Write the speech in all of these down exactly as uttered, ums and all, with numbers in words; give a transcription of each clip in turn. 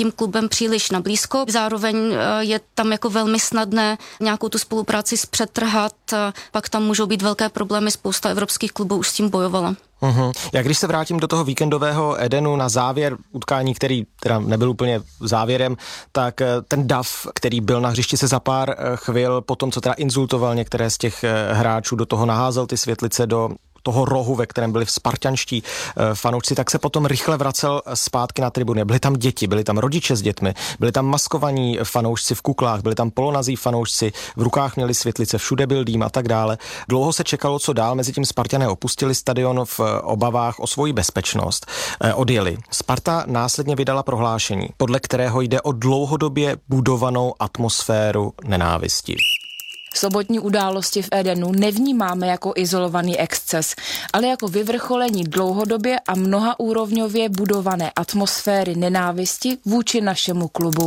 tím klubem příliš nablízko. Zároveň je tam jako velmi snadné nějakou tu spolupráci zpřetrhat, pak tam můžou být velké problémy, spousta evropských klubů už s tím bojovala. Uhum. Já když se vrátím do toho víkendového Edenu na závěr utkání, který teda nebyl úplně závěrem, tak ten dav, který byl na hřišti, se za pár chvil potom, co teda insultoval některé z těch hráčů, do toho naházel ty světlice do toho rohu, ve kterém byli spartanští fanoušci, tak se potom rychle vracel zpátky na tribuny. Byli tam děti, byli tam rodiče s dětmi, byli tam maskovaní fanoušci v kuklách, byli tam polonazí fanoušci, v rukách měli světlice, všude byl dým a tak dále. Dlouho se čekalo, co dál, mezitím Spartané opustili stadion v obavách o svoji bezpečnost. Odjeli. Sparta následně vydala prohlášení, podle kterého jde o dlouhodobě budovanou atmosféru nenávisti. Sobotní události v Edenu nevnímáme jako izolovaný exces, ale jako vyvrcholení dlouhodobě a mnohaúrovňově budované atmosféry nenávisti vůči našemu klubu.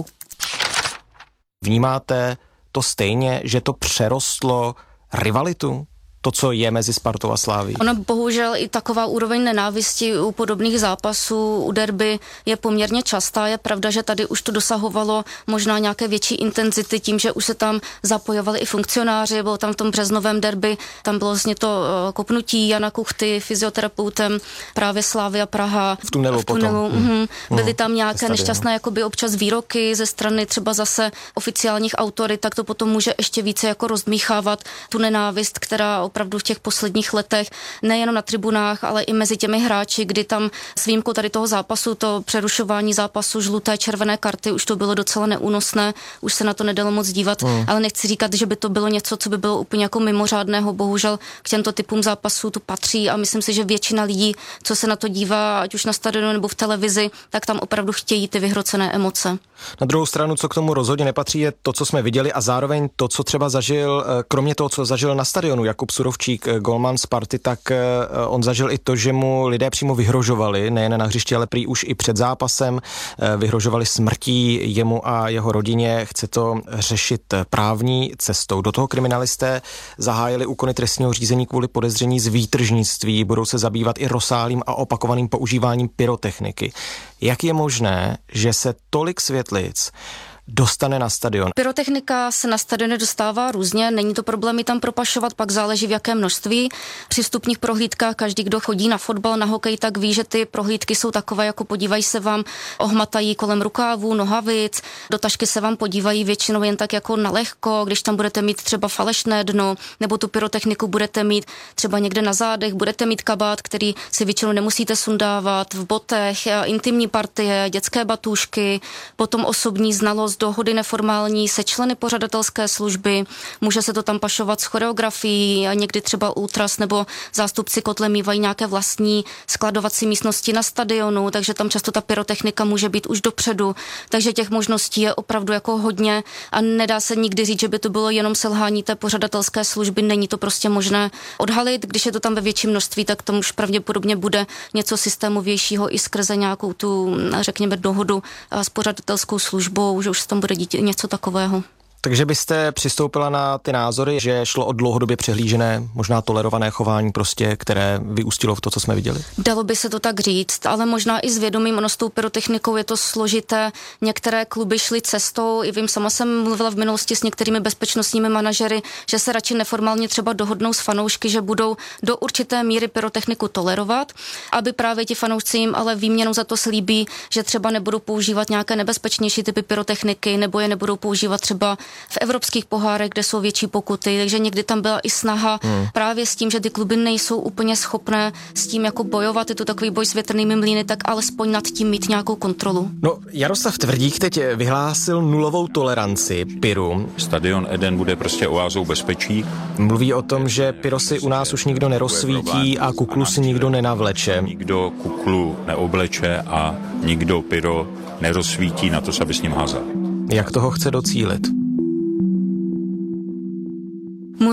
Vnímáte to stejně, že to přerostlo rivalitu? To, co je mezi Spartou a Slavií. Ono bohužel i taková úroveň nenávisti u podobných zápasů, u derby je poměrně častá. Je pravda, že tady už to dosahovalo možná nějaké větší intenzity tím, že už se tam zapojovali i funkcionáři. Bylo tam v tom březnovém derby, tam bylo vlastně to kopnutí Jana Kuchty, fyzioterapeutem právě Slavia Praha. V tunelu, v tunelu potom. Mm, byly tam nějaké nešťastné jakoby občas výroky ze strany třeba zase oficiálních autorit, tak to potom může ještě více jako rozdmíchávat tu nenávist, která opravdu v těch posledních letech, nejenom na tribunách, ale i mezi těmi hráči, kdy tam s výjimkou tady toho zápasu, to přerušování zápasu, žluté, červené karty, už to bylo docela neúnosné, už se na to nedalo moc dívat, hmm. ale nechci říkat, že by to bylo něco, co by bylo úplně jako mimořádného, bohužel k těmto typům zápasů to patří a myslím si, že většina lidí, co se na to dívá, ať už na stadionu nebo v televizi, tak tam opravdu chtějí ty vyhrocené emoce. Na druhou stranu, co k tomu rozhodně nepatří, je to, co jsme viděli a zároveň to, co třeba zažil, kromě toho, co zažil na stadionu Jakub Surovčík, golman Sparty, tak on zažil i to, že mu lidé přímo vyhrožovali, nejen na hřišti, ale prý už i před zápasem, vyhrožovali smrtí jemu a jeho rodině. Chce to řešit právní cestou. Do toho kriminalisté zahájili úkony trestního řízení kvůli podezření z výtržnictví, budou se zabývat i rozsáhlým a opakovaným používáním pyrotechniky. Jak je možné, že se tolik světlic dostane na stadion? Pyrotechnika se na stadiony dostává různě, není to problém ji tam propašovat, pak záleží v jakém množství. Při vstupních prohlídkách každý, kdo chodí na fotbal, na hokej, tak ví, že ty prohlídky jsou takové, jako podívají se vám, ohmatají kolem rukávů, nohavic, do tašky se vám podívají většinou jen tak jako na lehko, když tam budete mít třeba falešné dno, nebo tu pyrotechniku budete mít třeba někde na zádech, budete mít kabát, který si většinou nemusíte sundávat, v botech, intimní partie, dětské batůžky, potom osobní znalost, dohody neformální se členy pořadatelské služby, může se to tam pašovat s choreografií a někdy třeba ultras nebo zástupci kotle mývají nějaké vlastní skladovací místnosti na stadionu, takže tam často ta pyrotechnika může být už dopředu, takže těch možností je opravdu jako hodně a nedá se nikdy říct, že by to bylo jenom selhání té pořadatelské služby, není to prostě možné odhalit, když je to tam ve větším množství, tak tam už pravděpodobně bude něco systémovějšího i skrze nějakou tu, řekněme, dohodu s pořadatelskou službou, že už tam bude dítě, něco takového. Takže byste přistoupila na ty názory, že šlo o dlouhodobě přehlížené, možná tolerované chování prostě, které vyústilo v to, co jsme viděli? Dalo by se to tak říct, ale možná i s vědomím, ono s tou pyrotechnikou je to složité. Některé kluby šly cestou, i vím, sama jsem mluvila v minulosti s některými bezpečnostními manažery, že se radši neformálně třeba dohodnou s fanoušky, že budou do určité míry pyrotechniku tolerovat, aby právě ti fanoušci jim ale výměnou za to slíbí, že třeba nebudou používat nějaké nebezpečnější typy pyrotechniky, nebo je nebudou používat třeba v evropských pohárech, kde jsou větší pokuty, takže někdy tam byla i snaha hmm. právě s tím, že ty kluby nejsou úplně schopné s tím jako bojovat, je to takový boj s větrnými mlýny, tak alespoň nad tím mít nějakou kontrolu. No, Jaroslav Tvrdík teď vyhlásil nulovou toleranci pyru. Stadion Eden bude prostě oázou bezpečí. Mluví o tom, že pyro si u nás už nikdo nerozsvítí a kuklu si nikdo nenavleče. Nikdo kuklu neobleče a nikdo pyro nerozsvítí, na to se aby s ním házel. Jak toho chce docílit?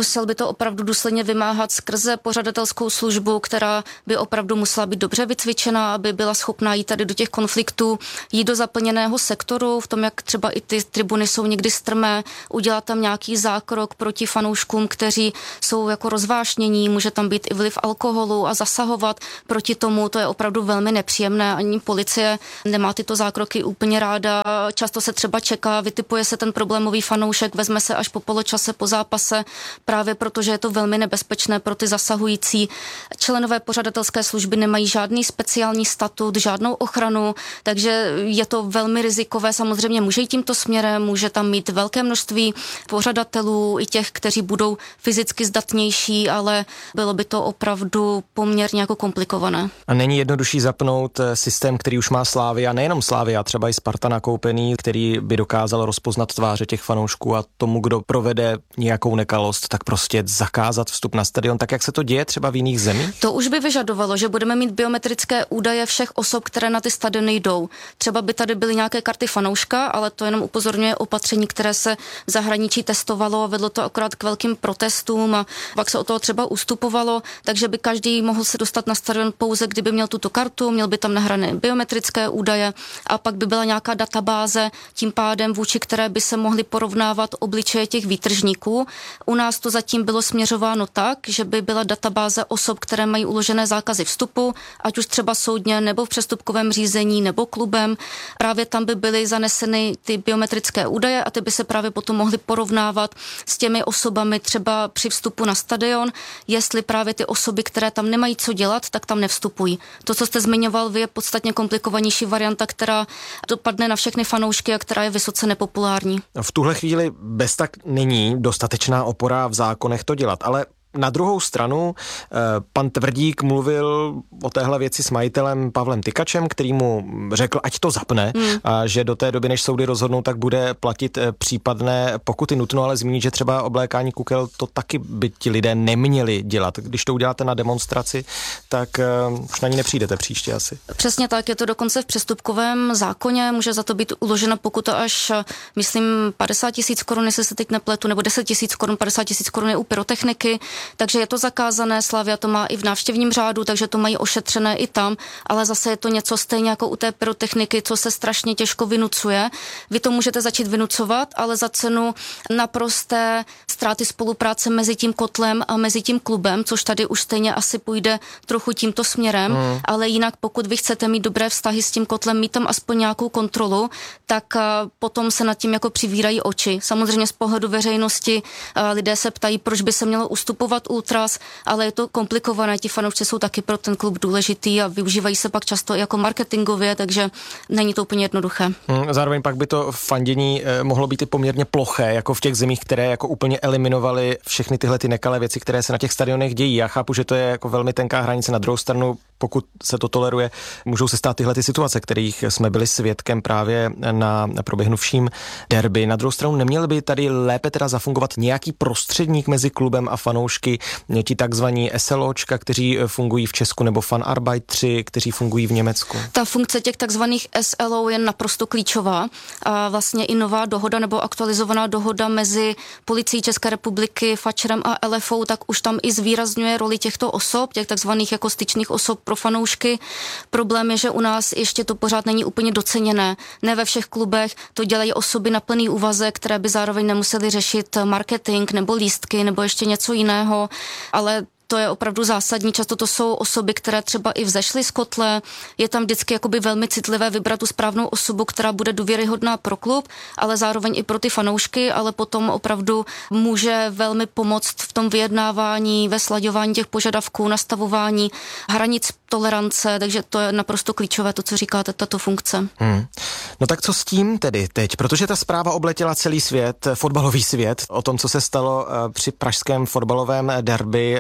Musel by to opravdu důsledně vymáhat skrze pořadatelskou službu, která by opravdu musela být dobře vycvičená, aby byla schopná jít tady do těch konfliktů, jít do zaplněného sektoru, v tom, jak třeba i ty tribuny jsou někdy strmé, udělat tam nějaký zákrok proti fanouškům, kteří jsou jako rozvášnění, může tam být i vliv alkoholu a zasahovat proti tomu, to je opravdu velmi nepříjemné, ani policie nemá tyto zákroky úplně ráda, často se třeba čeká, vytipuje se ten problémový fanoušek, vezme se až po poločase, po zápase, právě protože je to velmi nebezpečné pro ty zasahující. Členové pořadatelské služby nemají žádný speciální statut, žádnou ochranu, takže je to velmi rizikové, samozřejmě může jít tímto směrem, může tam mít velké množství pořadatelů i těch, kteří budou fyzicky zdatnější, ale bylo by to opravdu poměrně jako komplikované. A není jednodušší zapnout systém, který už má Slavia, nejenom Slavia, třeba i Sparta nakoupený, který by dokázal rozpoznat tváře těch fanoušků a tomu, kdo provede nějakou nekalost, tak prostě zakázat vstup na stadion, tak jak se to děje třeba v jiných zemích? To už by vyžadovalo, že budeme mít biometrické údaje všech osob, které na ty stadiony jdou. Třeba by tady byly nějaké karty fanouška, ale to jenom upozorňuje opatření, které se v zahraničí testovalo a vedlo to akorát k velkým protestům a pak se o toho třeba ustupovalo, takže by každý mohl se dostat na stadion pouze, kdyby měl tuto kartu, měl by tam nahrané biometrické údaje a pak by byla nějaká databáze, tím pádem vůči které by se mohly porovnávat obličeje těch výtržníků. U nás to zatím bylo směřováno tak, že by byla databáze osob, které mají uložené zákazy vstupu, ať už třeba soudně nebo v přestupkovém řízení nebo klubem. Právě tam by byly zaneseny ty biometrické údaje a ty by se právě potom mohly porovnávat s těmi osobami třeba při vstupu na stadion, jestli právě ty osoby, které tam nemají co dělat, tak tam nevstupují. To, co jste zmiňoval, je podstatně komplikovanější varianta, která dopadne na všechny fanoušky a která je vysoce nepopulární. V tuhle chvíli bez tak není dostatečná opora v zákonech to dělat, ale na druhou stranu pan Tvrdík mluvil o téhle věci s majitelem Pavlem Tykačem, který mu řekl, ať to zapne, hmm. a že do té doby, než soudy rozhodnou, tak bude platit případné pokuty. Nutno ale zmínit, že třeba oblékání kukel to taky by ti lidé neměli dělat. Když to uděláte na demonstraci, tak už na ní nepřijdete příště asi. Přesně tak, je to dokonce v přestupkovém zákoně, může za to být uložena pokuta až, myslím, padesát tisíc korun, jestli se teď nepletu, nebo deset tisíc korun, padesát tisíc korun je u pyrotechniky. Takže je to zakázané, Slavia to má i v návštěvním řádu, takže to mají ošetřené i tam, ale zase je to něco stejně jako u té pyrotechniky, co se strašně těžko vynucuje. Vy to můžete začít vynucovat, ale za cenu naprosté ztráty spolupráce mezi tím kotlem a mezi tím klubem, což tady už stejně asi půjde trochu tímto směrem, hmm. ale jinak pokud vy chcete mít dobré vztahy s tím kotlem, mít tam aspoň nějakou kontrolu, tak potom se nad tím jako přivírají oči. Samozřejmě z pohledu veřejnosti lidé se ptají, proč by se mělo ustupovat ultras, ale je to komplikované, ti fanoušci jsou taky pro ten klub důležitý a využívají se pak často jako marketingově, takže není to úplně jednoduché. Hmm, zároveň pak by to fandění eh, mohlo být i poměrně ploché, jako v těch zemích, které jako úplně eliminovaly všechny tyhle ty nekalé věci, které se na těch stadionech dějí. Já chápu, že to je jako velmi tenká hranice. Na druhou stranu, pokud se to toleruje, můžou se stát tyhle ty situace, kterých jsme byli svědkem právě na proběhnuvším derby. Na druhou stranu neměl by tady lépe teda zafungovat nějaký prostředník mezi klubem a fanoušky, ti takzvaní SLOčka, kteří fungují v Česku, nebo Fanarbeitři, kteří fungují v Německu. Ta funkce těch takzvaných S L O je naprosto klíčová a vlastně i nová dohoda nebo aktualizovaná dohoda mezi Policií České republiky, Fačerem a L F O, tak už tam i zvýrazňuje roli těchto osob, těch takzvaných jako styčných osob pro fanoušky. Problém je, že u nás ještě to pořád není úplně doceněné. Ne ve všech klubech to dělají osoby na plný úvazek, které by zároveň nemuseli řešit marketing nebo lístky nebo ještě něco jiného, ale to je opravdu zásadní. Často to jsou osoby, které třeba i vzešly z kotle. Je tam vždycky jakoby velmi citlivé vybrat tu správnou osobu, která bude důvěryhodná pro klub, ale zároveň i pro ty fanoušky, ale potom opravdu může velmi pomoct v tom vyjednávání, ve slaďování těch požadavků, nastavování hranic tolerance, takže to je naprosto klíčové, to, co říkáte, tato funkce. Hmm. No tak co s tím tedy teď? Protože ta zpráva obletěla celý svět, fotbalový svět, o tom, co se stalo při pražském fotbalovém derby. Český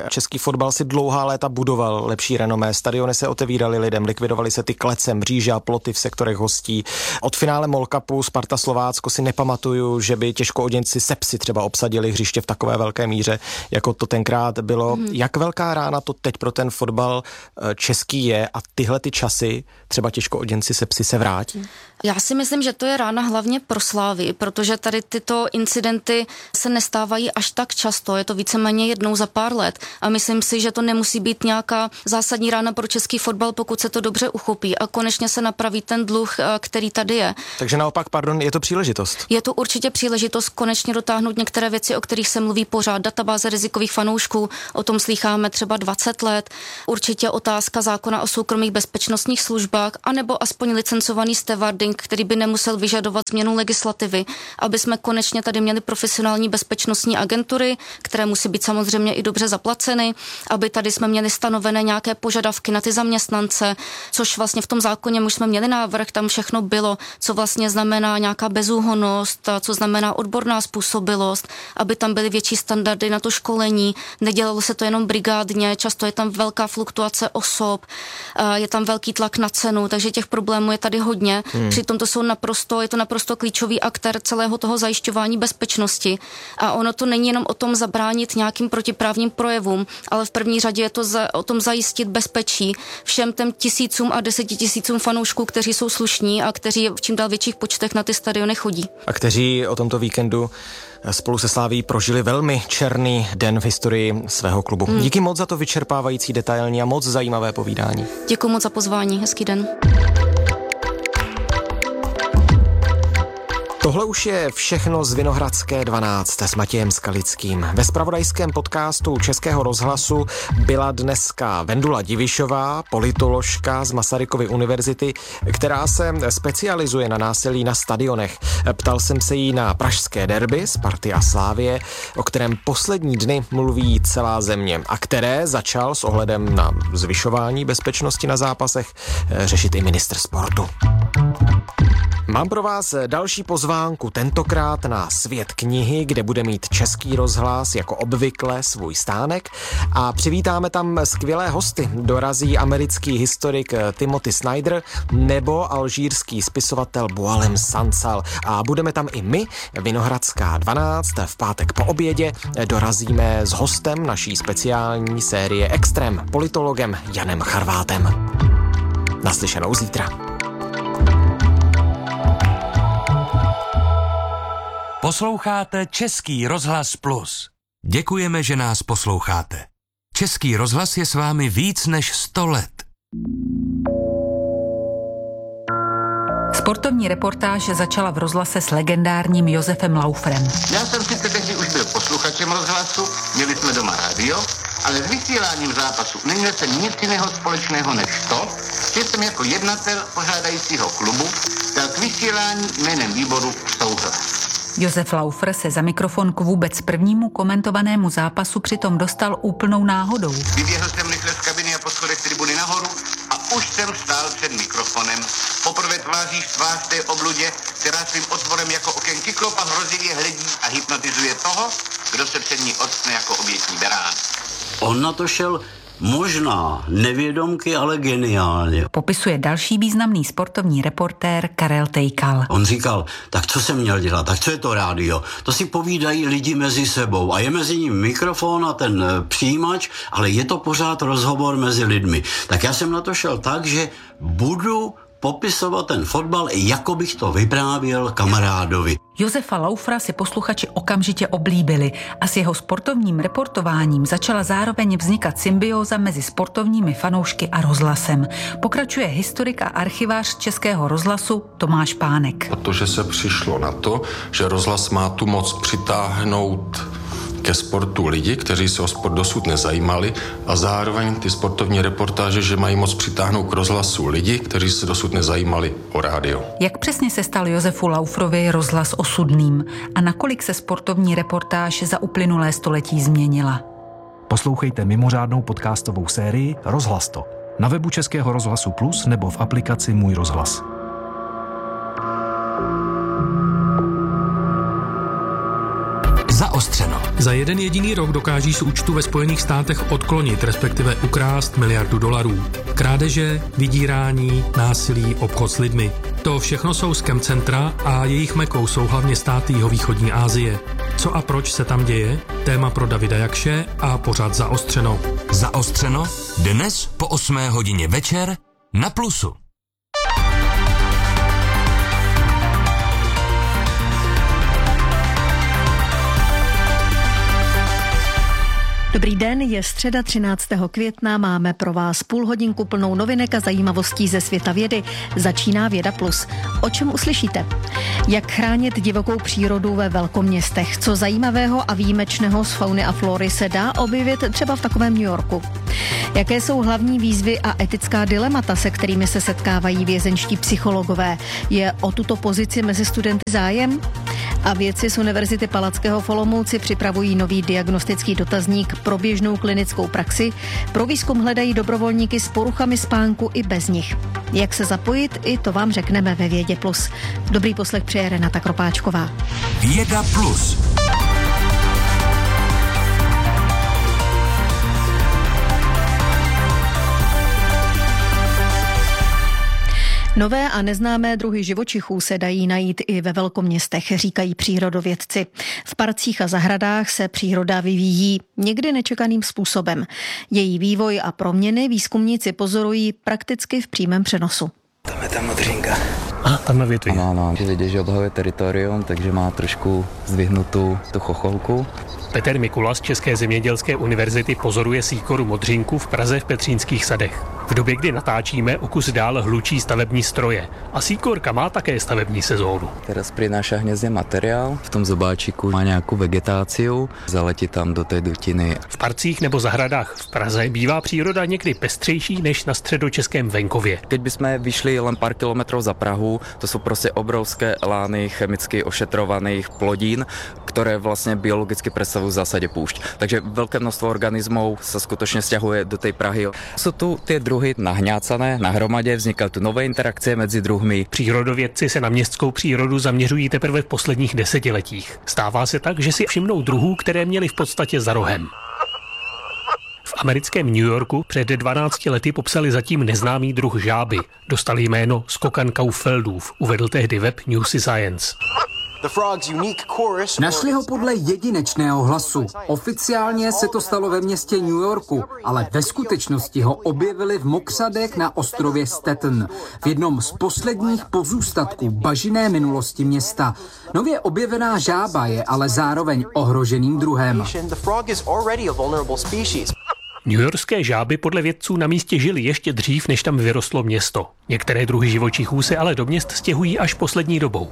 fotbal si dlouhá léta budoval lepší renomé, stadiony se otevíraly lidem, likvidovaly se ty klece, mříže a ploty v sektorech hostí. Od finále Mall Cupu Sparta Slovácko si nepamatuju, že by těžkooděnci Sepsi třeba obsadili hřiště v takové velké míře, jako to tenkrát bylo. Mm. Jak velká rána to teď pro ten fotbal český je a tyhle ty časy třeba těžkooděnci Sepsi se vrátí? Já si myslím, že to je rána hlavně pro Slávy, protože tady tyto incidenty se nestávají až tak často, je to víceméně jednou za pár let a myslím si, že to nemusí být nějaká zásadní rána pro český fotbal, pokud se to dobře uchopí a konečně se napraví ten dluh, který tady je. Takže naopak, pardon, je to příležitost? Je to určitě příležitost konečně dotáhnout některé věci, o kterých se mluví pořád, databáze rizikových fanoušků, o tom slýcháme třeba dvacet let, určitě otázka zákona o soukromých bezpečnostních službách, anebo aspoň licencovaný stewarding, který by nemusel vyžadovat změnu legislativy, aby jsme konečně tady měli profesionální bezpečnostní agentury, které musí být samozřejmě i dobře zaplaceny, aby tady jsme měli stanovené nějaké požadavky na ty zaměstnance, což vlastně v tom zákoně už jsme měli návrh, tam všechno bylo, co vlastně znamená nějaká bezúhonnost, co znamená odborná způsobilost, aby tam byly větší standardy na to školení, nedělalo se to jenom brigádně, často je tam velká fluktuace osob, je tam velký tlak na cenu, takže těch problémů je tady hodně. Hmm. Přitom to jsou naprosto, je to naprosto klíčový aktér celého toho zajišťování bezpečnosti. A ono to není jenom o tom zabránit nějakým protiprávním projevům, ale v první řadě je to za, o tom zajistit bezpečí všem těm tisícům a desetitisícům fanoušků, kteří jsou slušní a kteří v čím dál větších počtech na ty stadiony chodí. A kteří o tomto víkendu spolu se Slaví prožili velmi černý den v historii svého klubu. Hmm. Díky moc za to vyčerpávající, detailní a moc zajímavé povídání. Děkuji moc za pozvání, hezký den. Tohle už je všechno z Vinohradské dvanáct s Matějem Skalickým. Ve zpravodajském podcastu Českého rozhlasu byla dneska Vendula Divišová, politoložka z Masarykovy univerzity, která se specializuje na násilí na stadionech. Ptal jsem se jí na pražské derby Sparty a Slávie, o kterém poslední dny mluví celá země a které začal s ohledem na zvyšování bezpečnosti na zápasech řešit i ministr sportu. Mám pro vás další pozvánku, tentokrát na Svět knihy, kde bude mít Český rozhlas jako obvykle svůj stánek a přivítáme tam skvělé hosty. Dorazí americký historik Timothy Snyder nebo alžírský spisovatel Boualem Sansal a budeme tam i my, Vinohradská dvanáct, v pátek po obědě dorazíme s hostem naší speciální série Extrém, politologem Janem Charvátem. Naslyšenou zítra. Posloucháte Český rozhlas Plus. Děkujeme, že nás posloucháte. Český rozhlas je s vámi víc než sto let. Sportovní reportáž začala v rozhlase s legendárním Josefem Lauferem. Já jsem sice tehdy už byl posluchačem rozhlasu, měli jsme doma rádio, ale s vysíláním zápasu neměl jsem nic jiného společného než to, že jsem jako jednatel pořádajícího klubu dal k vysílání jménem výboru souhlas. Josef Laufer se za mikrofon k vůbec prvnímu komentovanému zápasu přitom dostal úplnou náhodou. Vyběhl jsem rychle z kabiny a po schodech tribuny nahoru a už jsem stál před mikrofonem. Poprvé tváří v tvář té obludě, která svým otvorem jako oken kyklop a hrozivě hledí a hypnotizuje toho, kdo se před ní octne jako obětní berán. On na to šel možná nevědomky, ale geniálně. Popisuje další významný sportovní reportér Karel Tejkal. On říkal, tak co jsem měl dělat, tak co je to rádio? To si povídají lidi mezi sebou a je mezi ním mikrofon a ten přijímač, ale je to pořád rozhovor mezi lidmi. Tak já jsem na to šel tak, že budu popisovat ten fotbal, jako bych to vyprávěl kamarádovi. Josefa Laufera si posluchači okamžitě oblíbili a s jeho sportovním reportováním začala zároveň vznikat symbióza mezi sportovními fanoušky a rozhlasem. Pokračuje historik a archivář Českého rozhlasu Tomáš Pánek. Protože se přišlo na to, že rozhlas má tu moc přitáhnout ke sportu lidi, kteří se o sport dosud nezajímali a zároveň ty sportovní reportáže, že mají moc přitáhnout k rozhlasu lidi, kteří se dosud nezajímali o rádio. Jak přesně se stal Josefu Lauferovi rozhlas osudným a nakolik se sportovní reportáž za uplynulé století změnila? Poslouchejte mimořádnou podcastovou sérii Rozhlas to na webu Českého rozhlasu Plus nebo v aplikaci Můj rozhlas. Zaostřeno. Za jeden jediný rok dokáží z účtu ve Spojených státech odklonit, respektive ukrást miliardu dolarů. Krádeže, vydírání, násilí, obchod s lidmi. To všechno jsou scam centra a jejich mekou jsou hlavně státy jihovýchodní Asie. Co a proč se tam děje? Téma pro Davida Jakše a pořad Zaostřeno. Zaostřeno dnes po osmé hodině večer na Plusu. Dobrý den, je středa třináctého května, máme pro vás půl hodinku plnou novinek a zajímavostí ze světa vědy. Začíná Věda Plus. O čem uslyšíte? Jak chránit divokou přírodu ve velkoměstech? Co zajímavého a výjimečného z fauny a flory se dá objevit třeba v takovém New Yorku? Jaké jsou hlavní výzvy a etická dilemata, se kterými se setkávají vězeňští psychologové? Je o tuto pozici mezi studenty zájem? A vědci z Univerzity Palackého v Olomouci připravují nový diagnostický dotazník pro běžnou klinickou praxi. Pro výzkum hledají dobrovolníky s poruchami spánku i bez nich. Jak se zapojit, i to vám řekneme ve Vědě Plus. Dobrý poslech přeje Renata Kropáčková. Věda Plus. Nové a neznámé druhy živočichů se dají najít i ve velkoměstech, říkají přírodovědci. V parcích a zahradách se příroda vyvíjí někdy nečekaným způsobem. Její vývoj a proměny výzkumníci pozorují prakticky v přímém přenosu. Tam je ta modřínka. A tam na větvi. Ano, ano, že vidět, že obhajuje teritorium, takže má trošku zdvihnutou tu chocholku. Petr Mikula z České zemědělské univerzity pozoruje síkoru modřínku v Praze v Petřínských sadech. V době, kdy natáčíme, o kus dál hlučí stavební stroje. A síkorka má také stavební sezónu. Teraz prináša hnězdě materiál, v tom zobáčiku má nějakou vegetáciu, zaletí tam do té dutiny. V parcích nebo zahradách v Praze bývá příroda někdy pestřejší než na středočeském venkově. Keď bychom vyšli len pár kilometrov za Prahu, to jsou prostě obrovské lány chemicky ošetrovaných plodín, které vlastně biologicky představují v zásadě púšť. Takže velké množstvo organismů se skutečně stěhuje do té Prahy. Jsou tu ty druhy nahňácané na hromadě, vznikají tu nové interakce mezi druhmi. Přírodovědci se na městskou přírodu zaměřují teprve v posledních desetiletích. Stává se tak, že si všimnou druhů, které měli v podstatě za rohem. V americkém New Yorku před dvanácti lety popsali zatím neznámý druh žáby. Dostali jméno skokan Kaufeldův, uvedl tehdy web Newsy Science. Našli ho podle jedinečného hlasu. Oficiálně se to stalo ve městě New Yorku, ale ve skutečnosti ho objevili v mokřadech na ostrově Staten, v jednom z posledních pozůstatků bažinné minulosti města. Nově objevená žába je ale zároveň ohroženým druhem. Newyorské žáby podle vědců na místě žily ještě dřív, než tam vyrostlo město. Některé druhy živočichů se ale do měst stěhují až poslední dobou.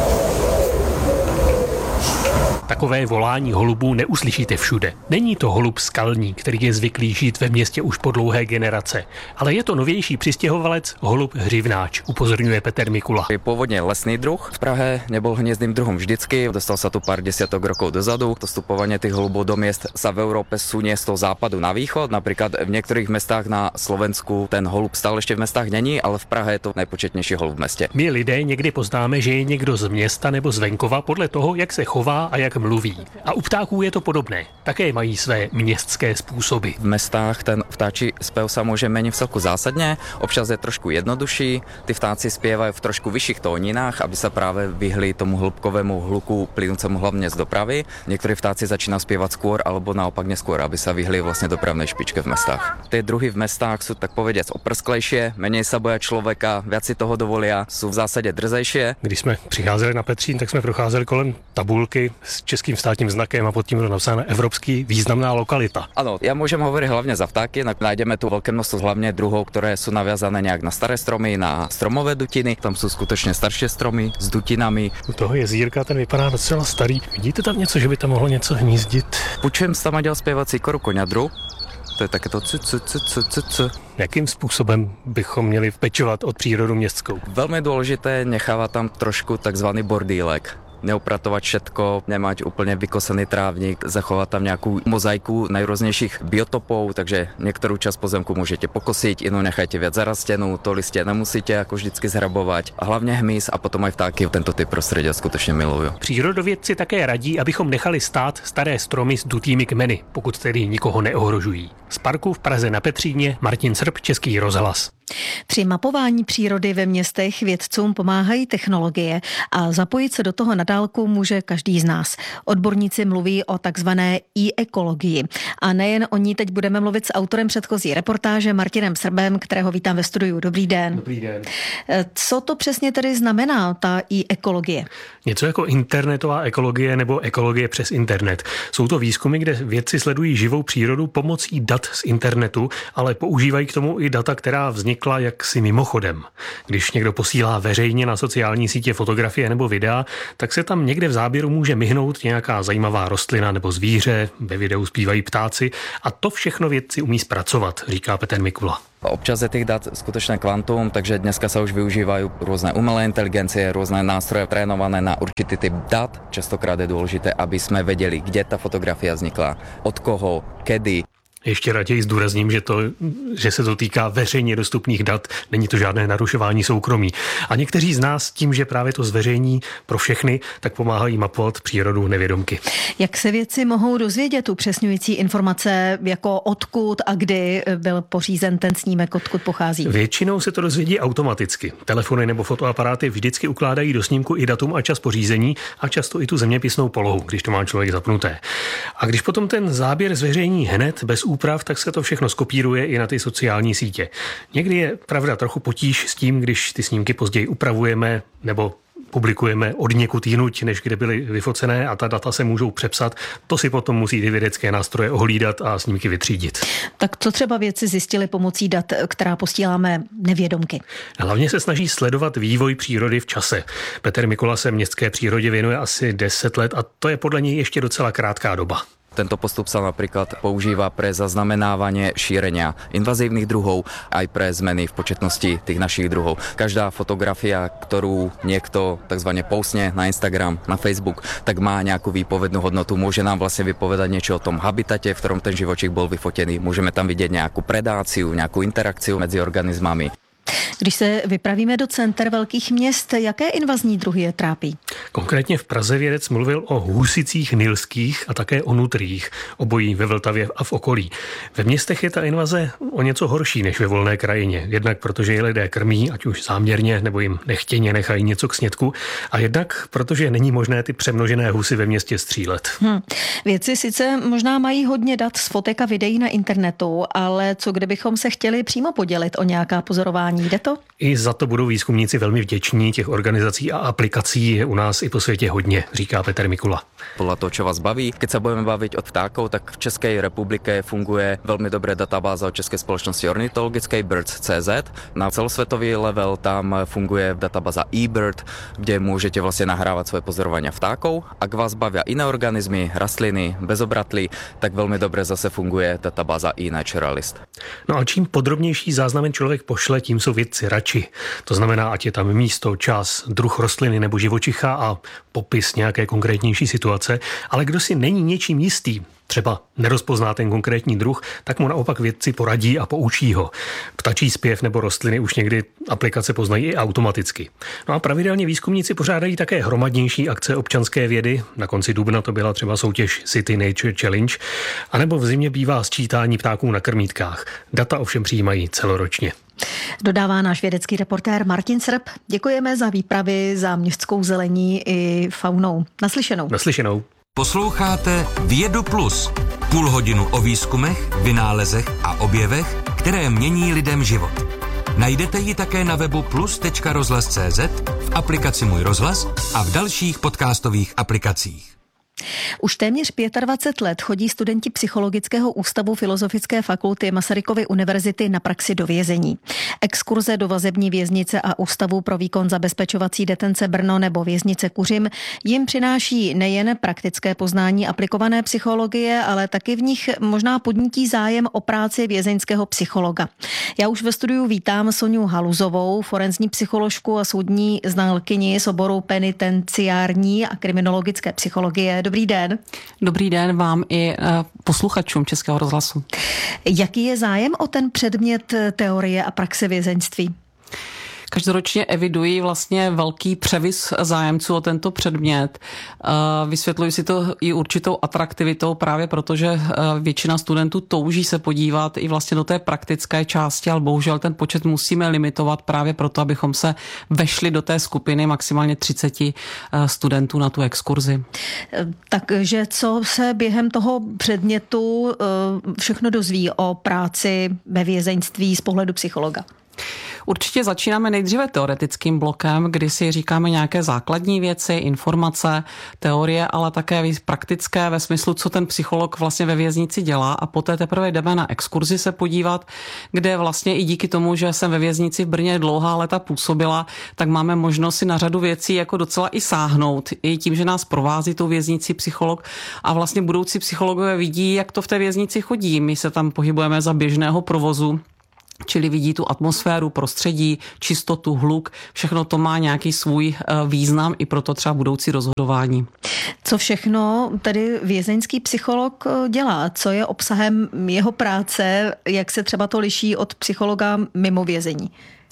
Takové volání holubů neuslyšíte všude. Není to holub skalní, který je zvyklý žít ve městě už po dlouhé generace, ale je to novější přistěhovalec holub hřivnáč, upozorňuje Petr Mikula. Je původně lesný druh. V Prahe nebyl hnězdným druhom vždycky, dostal se tu pár desiatok rokov dozadu. To vstupovanie tých holubov do miest sa v Európe sunie z toho západu na východ. Napríklad v niektorých mestách na Slovensku ten holub stále ešte v mestách není, ale v Prahe je to nejpočetnější holub v městě. My lidé někdy poznáme, že je někdo z města nebo z venkova podle toho, jak se chová a jak mluví. A u ptáků je to podobné. Také mají své městské způsoby. V mestách ten vtáčí spev sa môže meniť v celku zásadne, občas je trošku jednodušší. Ty vtáci spievajú v trošku vyšších tóninách, aby sa práve vyhli tomu hĺbkovému hluku plynúcemu hlavne z dopravy. Niektorí vtáci začínajú spievať skôr alebo naopak neskôr, aby sa vyhli vlastne dopravnej špičke v mestách. Tie druhy v mestách sú tak povediac oprsklejšie, menej sa boja človeka, viac si toho dovolia, sú v zásade drzejšie. Když jsme přicházeli na Petřín, tak jsme procházeli kolem tabulky s českým státním znakem a pod tím bylo napsáno Evropský významná lokalita. Ano, já můžem hovoriť hlavně za vtáky, najdeme tu velké množstvo hlavně druhov, které jsou naviazané nějak na staré stromy, na stromové dutiny. Tam jsou skutečně starší stromy s dutinami. U toho jezírka ten vypadá docela starý. Vidíte tam něco, že by tam mohlo něco hnízdit? Počujem tam dělal zpěvat síkoru koňadru. To je také to c, c, c, c, c, c. Jakým způsobem bychom měli pečovat od přírodu městskou? Velmi důležité nechávat tam trošku takzvaný bordílek. neopratovat všetko, nemať úplne vykosený trávnik, zachovať tam nejakú mozaiku najrôznejších biotopov, takže niektorú časť pozemku môžete pokosiť, inú nechajte viac zarastenú, to listie nemusíte ako vždycky zhrabovať. A hlavne hmyz a potom aj vtáky tento typ prostredia skutečne milujú. Přírodovědci také radí, abychom nechali stát staré stromy s dutými kmeny, pokud tedy nikoho neohrožují. Z parku v Praze na Petříně Martin Srb, Český rozhlas. Při mapování přírody ve městech vědcům pomáhají technologie a zapojit se do toho na dálku může každý z nás. Odborníci mluví o takzvané e-ekologii. A nejen o ní teď budeme mluvit s autorem předchozí reportáže Martinem Srbem, kterého vítám ve studiu. Dobrý den. Dobrý den. Co to přesně tedy znamená, ta e-ekologie? Něco jako internetová ekologie nebo ekologie přes internet. Jsou to výzkumy, kde vědci sledují živou přírodu pomocí dat z internetu, ale používají k tomu i data, která vznikla jaksi mimochodem. Když někdo posílá veřejně na sociální sítě fotografie nebo videa, tak se tam někde v záběru může myhnout nějaká zajímavá rostlina nebo zvíře, ve videu zpívají ptáci a to všechno vědci umí zpracovat, říká Petr Mikula. Občas je tých dát skutočné kvantum, takže dneska sa už využívajú rôzne umelé inteligencie, rôzne nástroje trénované na určitý typ dát. Častokrát je dôležité, aby sme vedeli, kde tá fotografia vznikla, od koho, kedy. Ještě raději zdůrazním, že, to, že se to týká veřejně dostupných dat, není to žádné narušování soukromí. A někteří z nás tím, že právě to zveřejní pro všechny, tak pomáhají mapovat přírodu nevědomky. Jak se vědci mohou dozvědět upřesňující informace, jako odkud a kdy byl pořízen ten snímek, odkud pochází? Většinou se to dozvědí automaticky. Telefony nebo fotoaparáty vždycky ukládají do snímku i datum a čas pořízení a často i tu zeměpisnou polohu, když to má člověk zapnuté. A když potom ten záběr zveřejní hned bez úprav, tak se to všechno skopíruje i na ty sociální sítě. Někdy je pravda trochu potíž s tím, když ty snímky později upravujeme nebo publikujeme od někud jinuť, než kde byly vyfocené a ta data se můžou přepsat. To si potom musí ty vědecké nástroje ohlídat a snímky vytřídit. Tak co třeba vědci zjistili pomocí dat, která posíláme nevědomky? Hlavně se snaží sledovat vývoj přírody v čase. Petr Mikula se městské přírodě věnuje asi deset let a to je podle něj ještě docela krátká doba. Tento postup sa napríklad používa pre zaznamenávanie šírenia invazívnych druhov aj pre zmeny v početnosti tých našich druhov. Každá fotografia, ktorú niekto takzvané postne na Instagram, na Facebook, tak má nejakú výpovednú hodnotu. Môže nám vlastne vypovedať niečo o tom habitate, v ktorom ten živočík bol vyfotený. Môžeme tam vidieť nejakú predáciu, nejakú interakciu medzi organizmami. Když se vypravíme do center velkých měst, jaké invazní druhy je trápí? Konkrétně v Praze vědec mluvil o husicích nilských a také o nutriích, obojí ve Vltavě a v okolí. Ve městech je ta invaze o něco horší než ve volné krajině. Jednak protože je lidé krmí, ať už záměrně nebo jim nechtěně nechají něco k snědku, a jednak protože není možné ty přemnožené husy ve městě střílet. Hmm. Vědci sice možná mají hodně dat z fotek a videí na internetu, ale co kdybychom se chtěli přímo podělit o nějaká pozorování? Jde to? I za to budou výzkumníci velmi vděční. Těch organizací a aplikací je u nás i po světě hodně, říká Petr Mikula. Podľa toho, čo vás baví. Keď sa budeme baviť od vtákov, tak v Českej republike funguje veľmi dobré databáza od Českej spoločnosti ornitologickej birds tečka cé zet. Na celosvetový level tam funguje databáza eBird, kde môžete vlastne nahrávať svoje pozorovania vtákov. Ak vás bavia iné organizmy, rastliny, bezobratlí, tak veľmi dobre zase funguje databáza eNaturalist. No a čím podrobnější záznamen člověk pošle, tím jsou vědci radši. To znamená, ať je tam místo, čas, druh rostliny nebo živočicha a popis nějaké konkrétnější situace, ale kdo si není něčím jistý, třeba nerozpozná ten konkrétní druh, tak mu naopak vědci poradí a poučí ho. Ptačí zpěv nebo rostliny už někdy aplikace poznají i automaticky. No a pravidelně výzkumníci pořádají také hromadnější akce občanské vědy. Na konci dubna to byla třeba soutěž City Nature Challenge, anebo v zimě bývá sčítání ptáků na krmítkách. Data ovšem přijímají celoročně. Dodává náš vědecký reportér Martin Srb. Děkujeme za výpravy za městskou zelení i faunou. Naslyšenou. Naslyšenou. Posloucháte Vědu Plus. Půl hodinu o výzkumech, vynálezech a objevech, které mění lidem život. Najdete ji také na webu plus tečka rozhlas tečka cé zet, v aplikaci Můj rozhlas a v dalších podcastových aplikacích. Už téměř dvacet pět let chodí studenti Psychologického ústavu Filozofické fakulty Masarykovy univerzity na praxi do vězení. Exkurze do vazební věznice a Ústavu pro výkon zabezpečovací detence Brno nebo věznice Kuřim jim přináší nejen praktické poznání aplikované psychologie, ale taky v nich možná podnítí zájem o práci vězeňského psychologa. Já už ve studiu vítám Soňu Haluzovou, forenzní psycholožku a soudní znalkyni z oboru penitenciární a kriminologické psychologie. Dobrý den. Dobrý den vám i posluchačům Českého rozhlasu. Jaký je zájem o ten předmět teorie a praxe vězeňství? Každoročně evidují vlastně velký převis zájemců o tento předmět. Vysvětluji si to i určitou atraktivitou právě proto, že většina studentů touží se podívat i vlastně do té praktické části, ale bohužel ten počet musíme limitovat právě proto, abychom se vešli do té skupiny maximálně třicet studentů na tu exkurzi. Takže co se během toho předmětu všechno dozví o práci ve vězeňství z pohledu psychologa? Určitě začínáme nejdříve teoretickým blokem, kdy si říkáme nějaké základní věci, informace, teorie, ale také praktické ve smyslu, co ten psycholog vlastně ve věznici dělá, a poté teprve jdeme na exkurzi se podívat, kde vlastně i díky tomu, že jsem ve věznici v Brně dlouhá léta působila, tak máme možnost si na řadu věcí jako docela i sáhnout. I tím, že nás provází tou věznici psycholog a vlastně budoucí psychologové vidí, jak to v té věznici chodí. My se tam pohybujeme za běžného provozu, čili vidí tu atmosféru, prostředí, čistotu, hluk, všechno to má nějaký svůj význam i proto třeba budoucí rozhodování. Co všechno tedy vězeňský psycholog dělá? Co je obsahem jeho práce? Jak se třeba to liší od psychologa mimo vězení?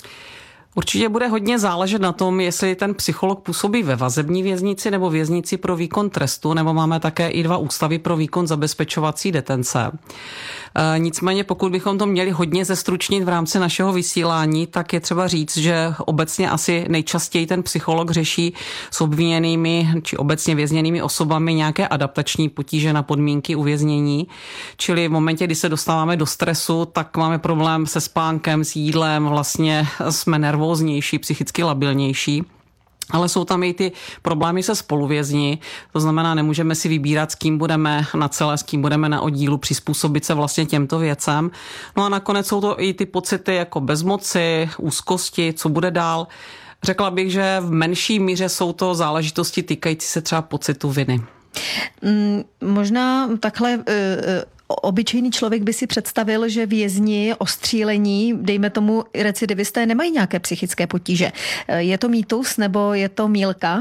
Určitě bude hodně záležet na tom, jestli ten psycholog působí ve vazební věznici nebo věznici pro výkon trestu, nebo máme také i dva ústavy pro výkon zabezpečovací detence. E, nicméně pokud bychom to měli hodně zestručnit v rámci našeho vysílání, tak je třeba říct, že obecně asi nejčastěji ten psycholog řeší s obviněnými či obecně vězněnými osobami nějaké adaptační potíže na podmínky uvěznění. Čili v momentě, kdy se dostáváme do stresu, tak máme problém se spánkem, s jídlem, vlastně jsme nervóznější, psychicky labilnější. Ale jsou tam i ty problémy se spoluvězni, to znamená, nemůžeme si vybírat, s kým budeme na celé, s kým budeme na oddílu, přizpůsobit se vlastně těmto věcem. No a nakonec jsou to i ty pocity jako bezmoci, úzkosti, co bude dál. Řekla bych, že v menší míře jsou to záležitosti týkající se třeba pocitu viny. Mm, možná takhle... Uh, Obyčejný člověk by si představil, že vězni, ostřílení, dejme tomu recidivisté, nemají nějaké psychické potíže. Je to mýtus nebo je to mýlka?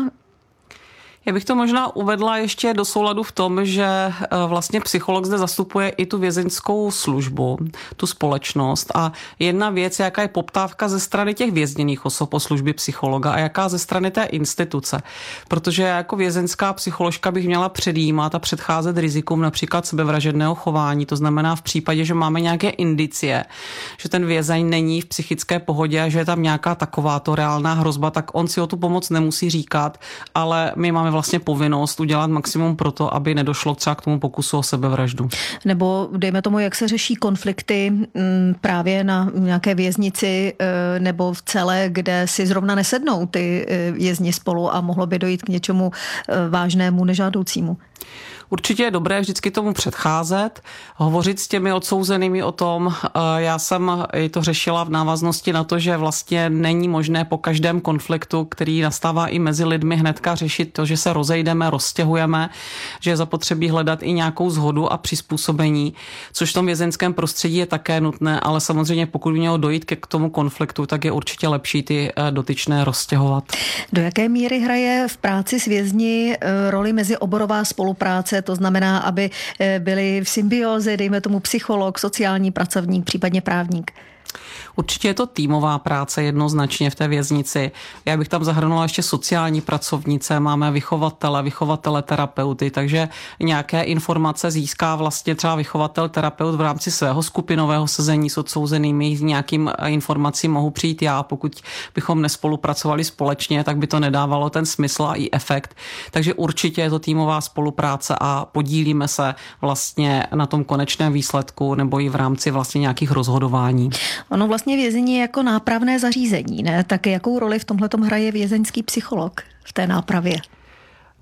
Já bych to možná uvedla ještě do souladu v tom, že vlastně psycholog zde zastupuje i tu vězeňskou službu, tu společnost, a jedna věc, jaká je poptávka ze strany těch vězněných osob o služby psychologa a jaká ze strany té instituce. Protože jako vězeňská psycholožka bych měla předjímat a předcházet rizikům například sebevražedného chování. To znamená v případě, že máme nějaké indicie, že ten vězeň není v psychické pohodě a že je tam nějaká takováto reálná hrozba, tak on si o tu pomoc nemusí říkat, ale my máme vlastně povinnost udělat maximum pro to, aby nedošlo třeba k tomu pokusu o sebevraždu. Nebo dejme tomu, jak se řeší konflikty m, právě na nějaké věznici e, nebo v celé, kde si zrovna nesednou ty e, vězni spolu a mohlo by dojít k něčemu e, vážnému, nežádoucímu. Určitě je dobré vždycky tomu předcházet, hovořit s těmi odsouzenými o tom. Já jsem i to řešila v návaznosti na to, že vlastně není možné po každém konfliktu, který nastává i mezi lidmi, hnedka řešit to, že se rozejdeme, rozstěhujeme, že je zapotřebí hledat i nějakou shodu a přizpůsobení, což v tom vězeňském prostředí je také nutné, ale samozřejmě pokud by mělo dojít k tomu konfliktu, tak je určitě lepší ty dotyčné rozstěhovat. Do jaké míry hraje v práci s vězni roli mezioborová spolupráce? To znamená, aby byli v symbioze, dejme tomu psycholog, sociální pracovník, případně právník. Určitě je to týmová práce jednoznačně v té věznici. Já bych tam zahrnula ještě sociální pracovnice, máme vychovatele, vychovatele terapeuty, takže nějaké informace získá vlastně třeba vychovatel terapeut v rámci svého skupinového sezení s odsouzenými, nějakým informacím mohu přijít já. Pokud bychom nespolupracovali společně, tak by to nedávalo ten smysl a i efekt. Takže určitě je to týmová spolupráce a podílíme se vlastně na tom konečném výsledku nebo i v rámci vlastně nějakých rozhodování. Ono vlastně vězení je jako nápravné zařízení, ne? Tak jakou roli v tomhletom hraje vězeňský psycholog v té nápravě?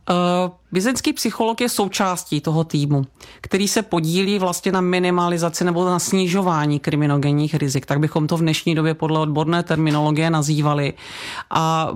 Uh, Vězeňský psycholog je součástí toho týmu, který se podílí vlastně na minimalizaci nebo na snižování kriminogenních rizik, tak bychom to v dnešní době podle odborné terminologie nazývali. A